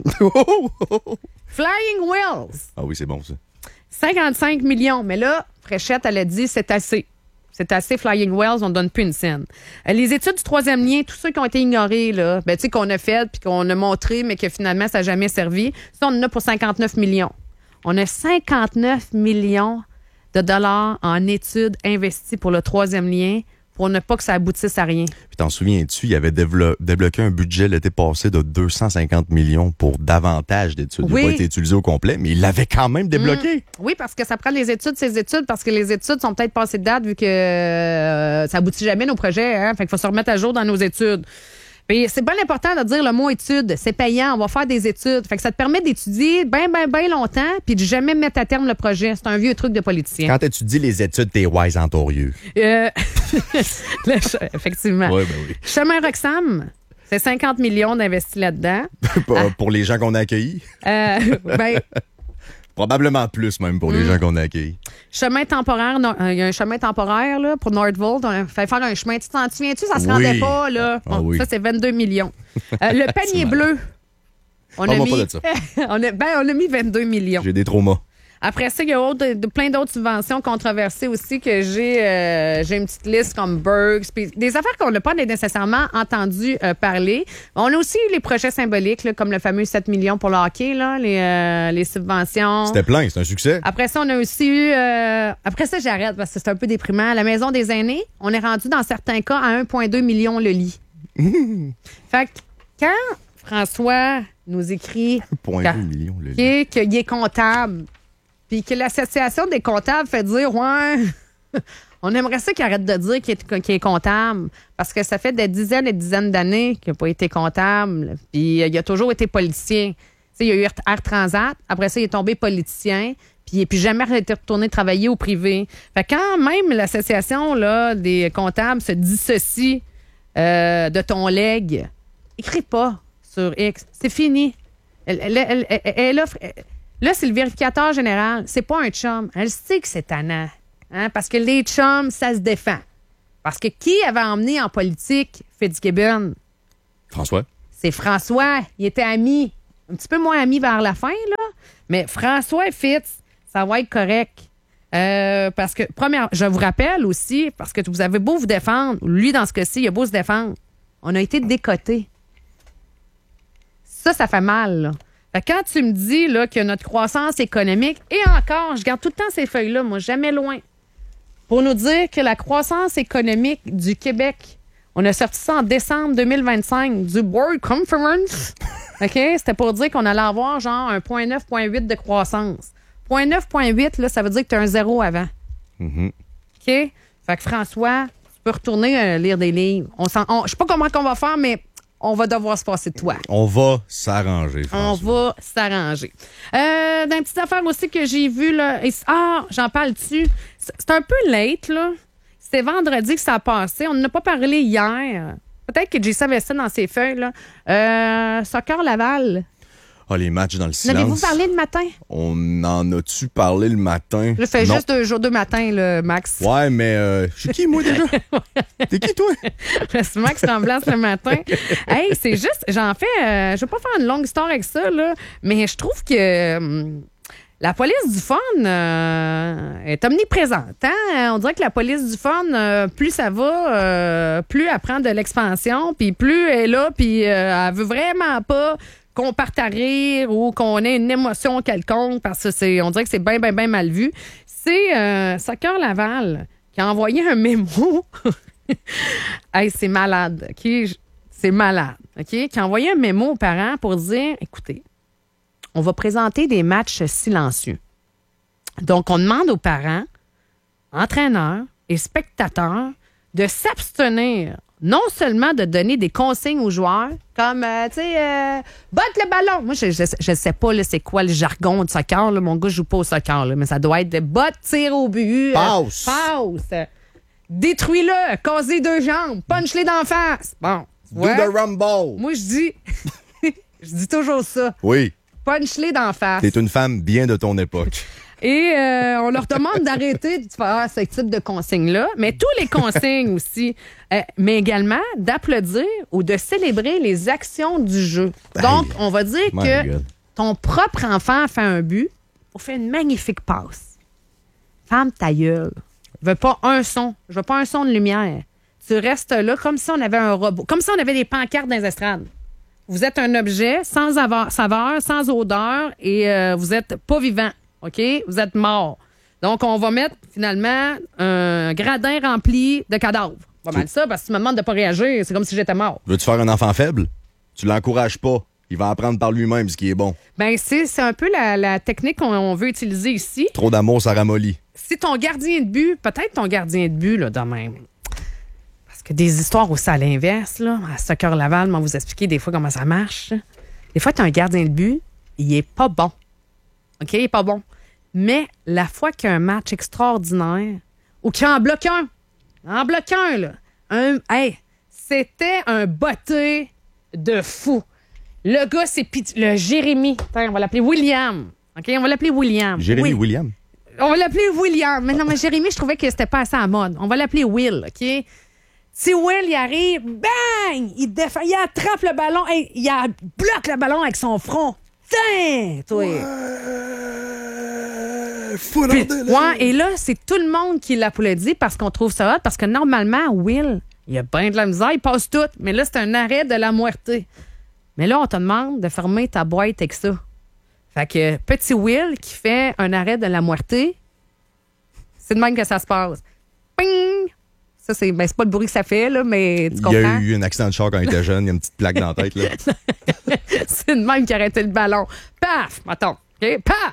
Flying Wells. Ah oui, c'est bon, ça. 55 millions. Mais là, Fréchette, elle a dit, c'est assez. C'est assez Flying Wells, on ne donne plus une scène. Les études du troisième lien, tous ceux qui ont été ignorés, là, tu sais, qu'on a fait puis qu'on a montré, mais que finalement, ça n'a jamais servi, ça, on en a pour 59 millions. On a 59 millions de dollars en études investies pour le troisième lien pour ne pas que ça aboutisse à rien. Puis t'en souviens-tu, il avait débloqué un budget l'été passé de 250 millions pour davantage d'études. Il n'a pas été utilisé au complet, mais il l'avait quand même débloqué. Oui, parce que ça prend ces études, parce que les études sont peut-être passées de date vu que ça aboutit jamais nos projets. Hein? Fait qu'il faut se remettre à jour dans nos études. Puis c'est bien important de dire le mot études. C'est payant, on va faire des études. Fait que ça te permet d'étudier bien longtemps puis de jamais mettre à terme le projet. C'est un vieux truc de politicien. Quand tu étudies les études, t'es wise en torieux. Effectivement. Oui. Chemin Roxham, c'est 50 millions d'investis là-dedans. Pour les gens qu'on a accueillis? Probablement plus même pour les gens qu'on a accueillis. Chemin temporaire, il y a un chemin temporaire là, pour Nordvolt. On a fait faire un chemin. Tu t'en souviens-tu? Ça se rendait pas. Là. Bon, ça, c'est 22 millions. Le panier bleu. On a mis 22 millions. J'ai des traumas. Après ça, il y a plein d'autres subventions controversées aussi que j'ai une petite liste comme Bergs, puis des affaires qu'on n'a pas nécessairement entendu parler. On a aussi eu les projets symboliques, là, comme le fameux 7 millions pour le hockey, là, les subventions. C'était plein, c'est un succès. Après ça, on a aussi eu... après ça, j'arrête parce que c'est un peu déprimant. La Maison des aînés, on est rendu dans certains cas à 1,2 million le lit. Fait que quand François nous écrit 1,2 million le lit. qu'il est comptable, puis que l'Association des comptables fait dire, ouais, on aimerait ça qu'il arrête de dire qu'il est comptable, parce que ça fait des dizaines et des dizaines d'années qu'il n'a pas été comptable, puis il a toujours été politicien. T'sais, il y a eu Air Transat, après ça, il est tombé politicien, puis il n'est plus jamais retourné travailler au privé. Fait que quand même l'Association là, des comptables se dissocie de ton legs, écris pas sur X. C'est fini. Elle offre... Là, c'est le vérificateur général. C'est pas un chum. Elle sait que c'est tannant. Hein? Parce que les chums, ça se défend. Parce que qui avait emmené en politique Fitzgibbon? François. C'est François. Il était ami. Un petit peu moins ami vers la fin, là. Mais François et Fitz, ça va être correct. Parce que, je vous rappelle aussi, parce que vous avez beau vous défendre, lui, dans ce cas-ci, il a beau se défendre. On a été décotés. Ça fait mal, là. Fait que quand tu me dis là, que notre croissance économique, et encore, je garde tout le temps ces feuilles-là, moi, jamais loin, pour nous dire que la croissance économique du Québec, on a sorti ça en décembre 2025 du World Conference. OK? C'était pour dire qu'on allait avoir genre un 0,9-0,8 de croissance. 0,9-0,8, là, ça veut dire que tu as un zéro avant. Mm-hmm. OK? Fait que François, tu peux retourner lire des livres. Je sais pas comment on va faire, mais on va devoir se passer de toi. On va s'arranger, François. On va s'arranger. Dans une petite affaire aussi que j'ai vue, là. J'en parle dessus. C'est un peu late, là. C'était vendredi que ça a passé. On n'en a pas parlé hier. Peut-être que J savait ça dans ses feuilles, là. Soccer Laval. Ah, les matchs dans le silence. N'avez-vous parlé le matin? On en a-tu parlé le matin? Je fais juste 2 jours, 2 matins, là, Max. Ouais, mais je suis qui, moi, déjà? T'es qui, toi? C'est Max remplace le matin. Hey, c'est juste, j'en fais... je vais pas faire une longue histoire avec ça, là, mais je trouve que... la police du fun est omniprésente. Hein? On dirait que la police du fun, plus ça va, plus elle prend de l'expansion, puis plus elle est là, puis elle veut vraiment pas qu'on parte à rire ou qu'on ait une émotion quelconque, parce que on dirait que c'est bien, bien, bien mal vu. C'est Soccer Laval qui a envoyé un mémo. Hey, c'est malade, OK? C'est malade, OK? Qui a envoyé un mémo aux parents pour dire, écoutez, on va présenter des matchs silencieux. Donc, on demande aux parents, entraîneurs et spectateurs de s'abstenir non seulement de donner des consignes aux joueurs, comme, tu sais, botte le ballon. Moi, je sais pas, là, c'est quoi le jargon de soccer. Là. Mon gars, je joue pas au soccer, là, mais ça doit être de botte, tir au but. Passe. Passe. Détruis-le. Casse-les 2 jambes. Punch-les d'en face. Bon. Do the rumble. Moi, je dis toujours ça. Oui. Punch-les d'en face. T'es une femme bien de ton époque. Et on leur demande d'arrêter de faire ce type de consignes-là, mais tous les consignes aussi, mais également d'applaudir ou de célébrer les actions du jeu. Donc, on va dire que ton propre enfant fait un but, on fait une magnifique passe. Ferme ta gueule. Je veux pas un son. Je veux pas un son de lumière. Tu restes là comme si on avait un robot, comme si on avait des pancartes dans les estrades. Vous êtes un objet sans saveur, sans odeur et vous êtes pas vivant. OK? Vous êtes mort. Donc, on va mettre, finalement, un gradin rempli de cadavres. Pas mal ça, parce que tu me demandes de pas réagir, c'est comme si j'étais mort. Veux-tu faire un enfant faible? Tu l'encourages pas. Il va apprendre par lui-même ce qui est bon. Ben c'est un peu la technique qu'on veut utiliser ici. Trop d'amour, ça ramollit. Si ton gardien de but, peut-être ton gardien de but, là, de même. Parce que des histoires aussi à l'inverse, là, à Soccer Laval, on va vous expliquer des fois comment ça marche. Des fois, tu as un gardien de but, il est pas bon. OK? Il est pas bon. Mais la fois qu'il y a un match extraordinaire, ou qu'il en bloque un, là, c'était un botté de fou. Le gars, c'est le Jérémy. Attends, on va l'appeler William. OK? On va l'appeler William. Jérémy William? On va l'appeler William. Mais non, mais Jérémy, je trouvais que c'était pas assez à mode. On va l'appeler Will, OK? Si Will, il arrive, bang! Il attrape le ballon, il bloque le ballon avec son front. Tiens, toi! Ouais, et là, c'est tout le monde qui l'applaudit parce qu'on trouve ça hot, parce que normalement, Will, il a bien de la misère, il passe tout. Mais là, c'est un arrêt de la muerte. Mais là, on te demande de fermer ta boîte avec ça. Fait que petit Will qui fait un arrêt de la muerte, c'est de même que ça se passe. Ping! Ça, c'est pas le bruit que ça fait, là, mais tu comprends? Il y a eu un accident de char quand il était jeune, il y a une petite plaque dans la tête. Là. C'est de même qui arrêtait le ballon. Paf! Attends. OK? Paf!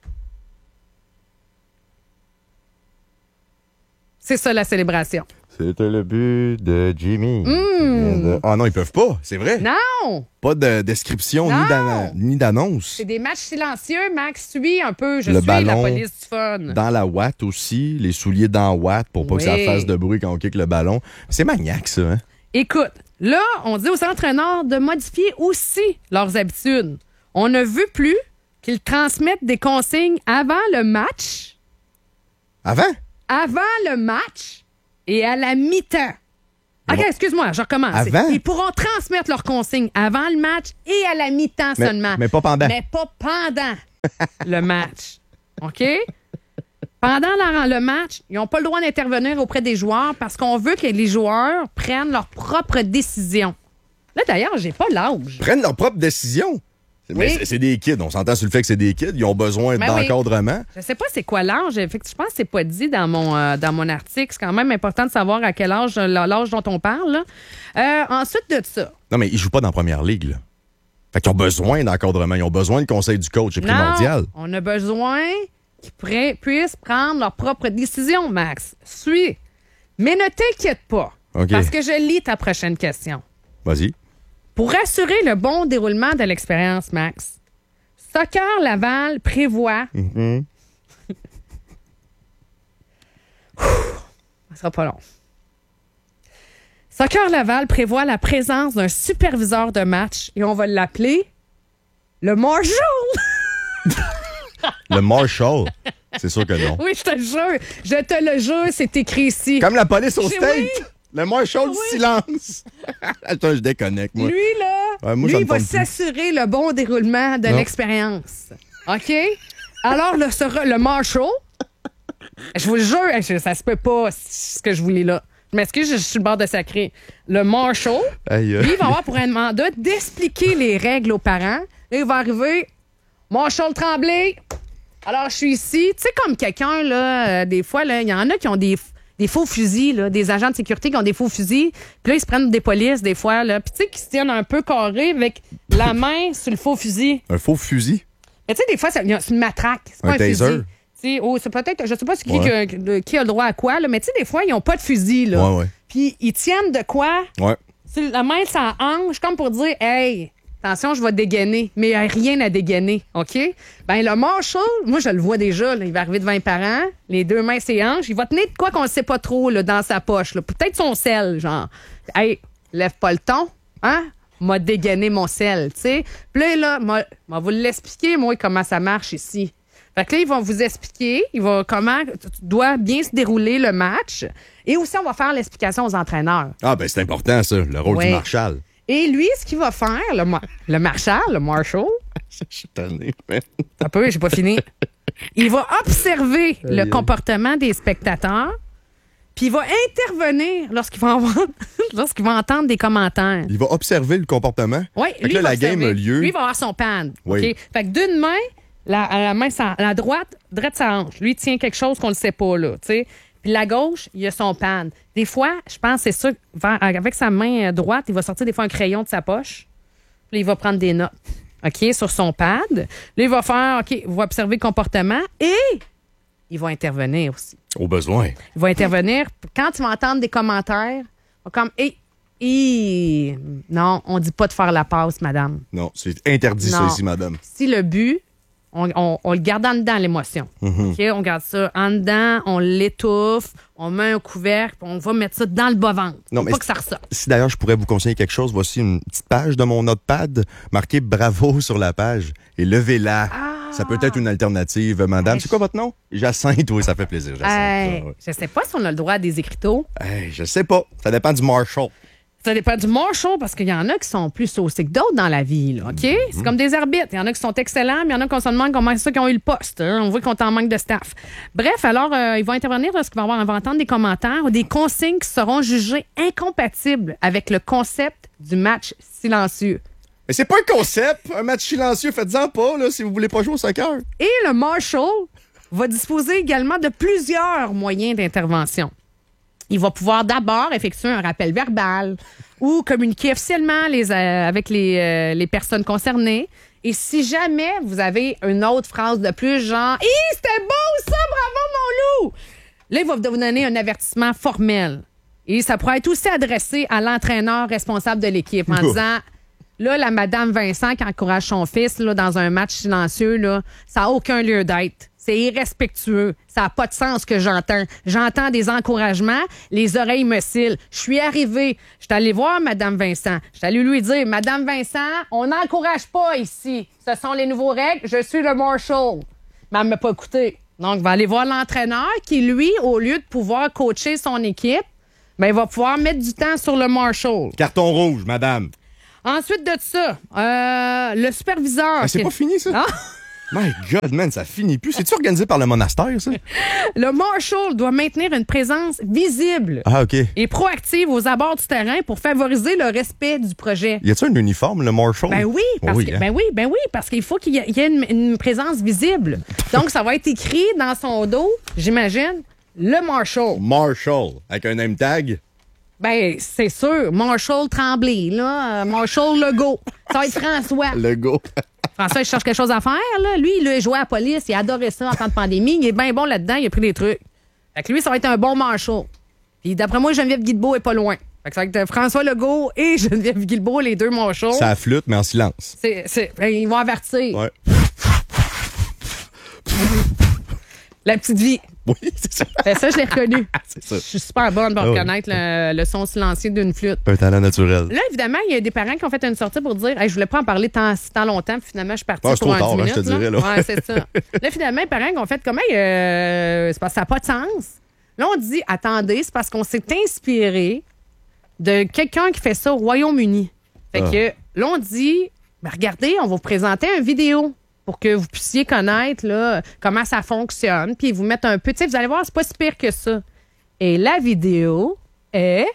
C'est ça, la célébration. C'était le but de Jimmy. Ah non, ils peuvent pas, c'est vrai. Non! Pas de description ni d'annonce. C'est des matchs silencieux. Max suit un peu. Je le suis ballon la police du fun. Dans la ouate aussi, les souliers dans la ouate pour pas que ça fasse de bruit quand on kick le ballon. C'est maniaque, ça. Hein? Écoute, là, on dit aux entraîneurs de modifier aussi leurs habitudes. On ne veut plus qu'ils transmettent des consignes avant le match. Avant? Avant le match et à la mi-temps. OK, excuse-moi, je recommence. Avant? Ils pourront transmettre leurs consignes avant le match et à la mi-temps seulement. Mais pas pendant. Mais pas pendant le match. OK? Pendant le match, ils n'ont pas le droit d'intervenir auprès des joueurs parce qu'on veut que les joueurs prennent leurs propres décisions. Là, d'ailleurs, j'ai pas l'âge. Prennent leurs propres décisions? Mais c'est des kids. On s'entend sur le fait que c'est des kids. Ils ont besoin d'encadrement. Je sais pas c'est quoi l'âge. Je pense que c'est pas dit dans mon article. C'est quand même important de savoir à quel âge, l'âge dont on parle. Ensuite de ça. Non, mais ils jouent pas dans la première ligue. Là. Fait qu'ils ont besoin d'encadrement. Ils ont besoin du conseil du coach. C'est primordial. On a besoin qu'ils puissent prendre leurs propres décisions, Max. Suis. Mais ne t'inquiète pas. Okay. Parce que je lis ta prochaine question. Vas-y. Pour assurer le bon déroulement de l'expérience, Max, Soccer Laval prévoit... Ça sera pas long. Soccer Laval prévoit la présence d'un superviseur de match et on va l'appeler le Marshall. Le Marshall? C'est sûr que non. Oui, je te le jure. Je te le jure, c'est écrit ici. Comme la police au state. Oui. Le Marshall du silence. Attends, je déconnecte, moi. Lui, là, moi, il va s'assurer le bon déroulement de l'expérience. OK? Alors, le Marshall, je vous le jure, ça se peut pas, ce que je vous lis là. Je m'excuse, je suis sur le bord de sacré. Le Marshall, lui, il va avoir pour un mandat d'expliquer les règles aux parents. Là, il va arriver, Marshall Tremblay. Alors, je suis ici. Tu sais, comme quelqu'un, là, des fois, il y en a qui ont des faux fusils, là, des agents de sécurité qui ont des faux fusils. Puis là, ils se prennent des polices, des fois, là. Puis tu sais, qui se tiennent un peu carrés avec la main sur le faux fusil. Un faux fusil? Mais tu sais, des fois, c'est une matraque. C'est pas un taser? fusil. C'est peut-être, je sais pas qui a le droit à quoi, là, mais tu sais, des fois, ils n'ont pas de fusil, là. Ouais. Puis ils tiennent de quoi? Ouais. Sur la main, ça hanche, comme pour dire, hey, attention, je vais dégainer. Mais il n'y a rien à dégainer, OK? Ben le Marshall, moi, je le vois déjà, là, il va arriver devant les parents, les deux mains, ses hanches, il va tenir de quoi qu'on ne sait pas trop, là, dans sa poche, là. Peut-être son sel, genre. Hey, lève pas le ton, hein? M'a dégainé mon sel, tu sais. Puis là, m'a vous l'expliquer, moi, comment ça marche ici. Fait que là, ils vont vous expliquer comment doit bien se dérouler le match. Et aussi, on va faire l'explication aux entraîneurs. Ah, ben c'est important, ça, le rôle du Marshall. Et lui, ce qu'il va faire, le Marshall, le Marshall... Je suis tanné, man. Un peu, j'ai pas fini. Il va observer le comportement des spectateurs, puis il va intervenir lorsqu'il va entendre des commentaires. Il va observer le comportement? Oui, lui, là, la game a lieu. Lui, il va avoir son pad. Oui. Okay? Fait que d'une main, la main, la droite, drette sa hanche. Lui, il tient quelque chose qu'on ne sait pas, là, tu sais. Puis la gauche, il a son pad. Des fois, je pense c'est ça, avec sa main droite, il va sortir des fois un crayon de sa poche. Puis il va prendre des notes, OK, sur son pad. Là, il va faire, OK, il va observer le comportement et il va intervenir aussi. Au besoin. Il va intervenir. Quand tu vas entendre des commentaires, comme, non, on dit pas de faire la passe, madame. Non, c'est interdit ça ici, madame. Si le but, on le garde en dedans, l'émotion. OK? On garde ça en dedans, on l'étouffe, on met un couvercle, puis on va mettre ça dans le bas-ventre. Faut pas que ça ressorte. Si d'ailleurs je pourrais vous conseiller quelque chose, voici une petite page de mon notepad marquée bravo sur la page et levez-la. Ça peut être une alternative, madame. C'est quoi votre nom? Jacinthe, oui, ça fait plaisir, Jacinthe. Je sais pas si on a le droit à des écriteaux. Je sais pas. Ça dépend du Marshall. Ça dépend du Marshall, parce qu'il y en a qui sont plus saucés que d'autres dans la vie, là, OK? C'est comme des arbitres. Il y en a qui sont excellents, mais il y en a qu'on se demande comment c'est ça qu'ils ont eu le poste. Hein? On voit qu'on est en manque de staff. Bref, alors, ils vont intervenir lorsqu'il va y avoir entendre des commentaires ou des consignes qui seront jugées incompatibles avec le concept du match silencieux. Mais c'est pas un concept, un match silencieux. Faites-en pas, là, si vous voulez pas jouer au soccer. Et le Marshall va disposer également de plusieurs moyens d'intervention. Il va pouvoir d'abord effectuer un rappel verbal ou communiquer officiellement avec les personnes concernées. Et si jamais vous avez une autre phrase de plus, genre « Hi, c'était beau ça, bravo mon loup! » Là, il va vous donner un avertissement formel. Et ça pourrait être aussi adressé à l'entraîneur responsable de l'équipe en disant « Là, la madame Vincent qui encourage son fils là, dans un match silencieux, là, ça n'a aucun lieu d'être. C'est irrespectueux. Ça n'a pas de sens ce que j'entends. J'entends des encouragements, les oreilles me cillent. Je suis arrivée. Je suis allée voir Mme Vincent. Je suis allée lui dire, Mme Vincent, on n'encourage pas ici. Ce sont les nouveaux règles. Je suis le Marshall. Mais elle ne m'a pas écouté. Donc, il va aller voir l'entraîneur qui, lui, au lieu de pouvoir coacher son équipe, ben, il va pouvoir mettre du temps sur le Marshall. Carton rouge, madame. Ensuite de ça, le superviseur... Ben, c'est pas fini, ça? Ah? My God, man, ça finit plus. C'est-tu organisé par le monastère, ça? Le Marshall doit maintenir une présence visible et proactive aux abords du terrain pour favoriser le respect du projet. Y a-t-il un uniforme, le Marshall? Ben oui, parce qu'il faut qu'il y ait une présence visible. Donc, ça va être écrit dans son dos, j'imagine, le Marshall. Marshall, avec un name tag? Ben, c'est sûr. Marshall Tremblay, là. Marshall Legault. Ça va être François. Legault. François, il cherche quelque chose à faire, là. Lui, il a joué à la police, il a adoré ça en temps de pandémie. Il est bien bon là-dedans, il a pris des trucs. Fait que lui, ça va être un bon Marshall. Puis d'après moi, Geneviève Guilbeault est pas loin. Fait que ça va être François Legault et Geneviève Guilbeault, les deux Marshalls. Ça flûte, mais en silence. Ils vont avertir. Ouais. La petite vie. Oui, c'est ça. Ça, je l'ai reconnu. C'est ça. Je suis super bonne pour reconnaître le son silencieux d'une flûte. Un talent naturel. Là, évidemment, il y a des parents qui ont fait une sortie pour dire hey, je voulais pas en parler tant longtemps, puis finalement, je suis partie pour un 10 minutes. Je te dirais, là. Ouais, c'est ça. Là, finalement, les parents qui ont fait comme c'est parce que ça n'a pas de sens. Là, on dit attendez, c'est parce qu'on s'est inspiré de quelqu'un qui fait ça au Royaume-Uni. Fait que là, on dit regardez, on va vous présenter une vidéo pour que vous puissiez connaître là, comment ça fonctionne, puis vous mettre un peu... Tu sais, vous allez voir, c'est pas si pire que ça. Et la vidéo est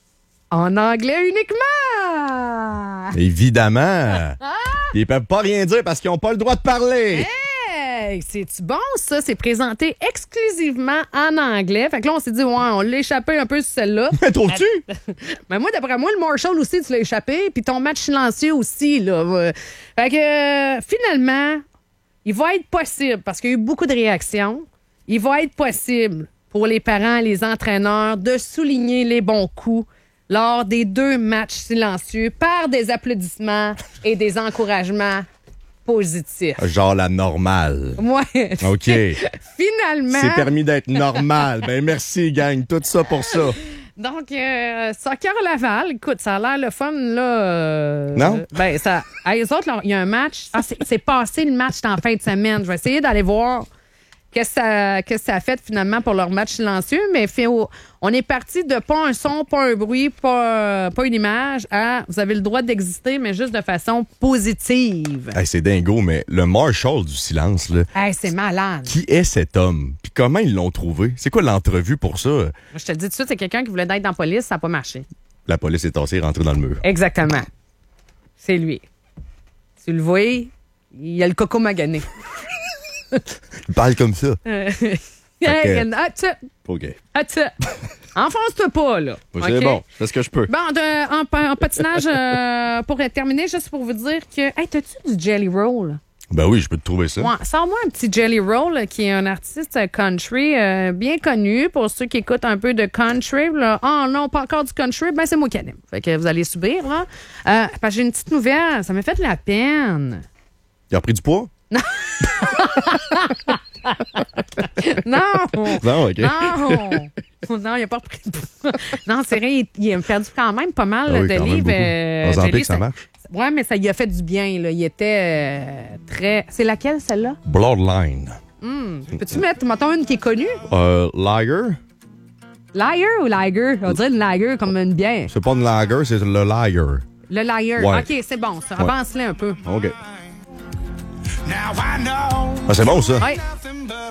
en anglais uniquement! Évidemment! Ils peuvent pas rien dire parce qu'ils n'ont pas le droit de parler! Hey! C'est-tu bon, ça? C'est présenté exclusivement en anglais. Fait que là, on s'est dit, ouais, on l'a échappé un peu sur celle-là. Mais trouves-tu? Mais moi, d'après moi, le Marshall aussi, tu l'as échappé. Puis ton match silencieux aussi, là. Fait que, finalement, il va être possible, parce qu'il y a eu beaucoup de réactions, il va être possible pour les parents et les entraîneurs de souligner les bons coups lors des 2 matchs silencieux par des applaudissements et des encouragements positifs. Genre la normale. Ouais. OK. Finalement. C'est permis d'être normal. Ben merci, gang. Tout ça pour ça. Donc, Soccer Laval, écoute, ça a l'air le fun, là. Non? Ben, ça. Les autres, il y a un match. C'est passé le match en fin de semaine. Je vais essayer d'aller voir qu'est-ce que ça a fait finalement pour leur match silencieux, mais on est parti de pas un son, pas un bruit, pas une image, à vous avez le droit d'exister, mais juste de façon positive. Hey, c'est dingo, mais le Marshall du silence, là. Hey, c'est malade. Qui est cet homme? Puis comment ils l'ont trouvé? C'est quoi l'entrevue pour ça? Je te le dis tout de suite, c'est quelqu'un qui voulait être dans la police, ça n'a pas marché. La police est tassée et rentrée dans le mur. Exactement. C'est lui. Tu le vois, il a le coco magané. Il parle comme ça. OK. Enfonce-toi pas, là. C'est bon, je fais ce que je peux. Bon, en patinage, pour terminer, juste pour vous dire que... Hey, t'as-tu du Jelly Roll? Ben oui, je peux te trouver ça. Ouais, sors-moi un petit Jelly Roll, qui est un artiste country bien connu pour ceux qui écoutent un peu de country. Là. Oh non, pas encore du country, ben c'est moi qui aime. Fait que vous allez subir, hein. Parce que j'ai une petite nouvelle, ça m'a fait de la peine. Il a pris du poids? Non! Non, OK. Non, il n'a pas repris de poids. Non, c'est vrai, il a perdu quand même pas mal de livres. Ozempic, ça marche? Oui, mais ça lui a fait du bien. Là. Il était très... C'est laquelle, celle-là? Bloodline. Peux-tu mettre, mettons, une qui est connue? Liar? Liar ou lager? On dirait une lager comme une bière. C'est pas une lager, c'est le liar. Le liar. Ouais. OK, c'est bon. Ça Ouais. avance-le un peu. OK. Ah, c'est bon, ça. Oui.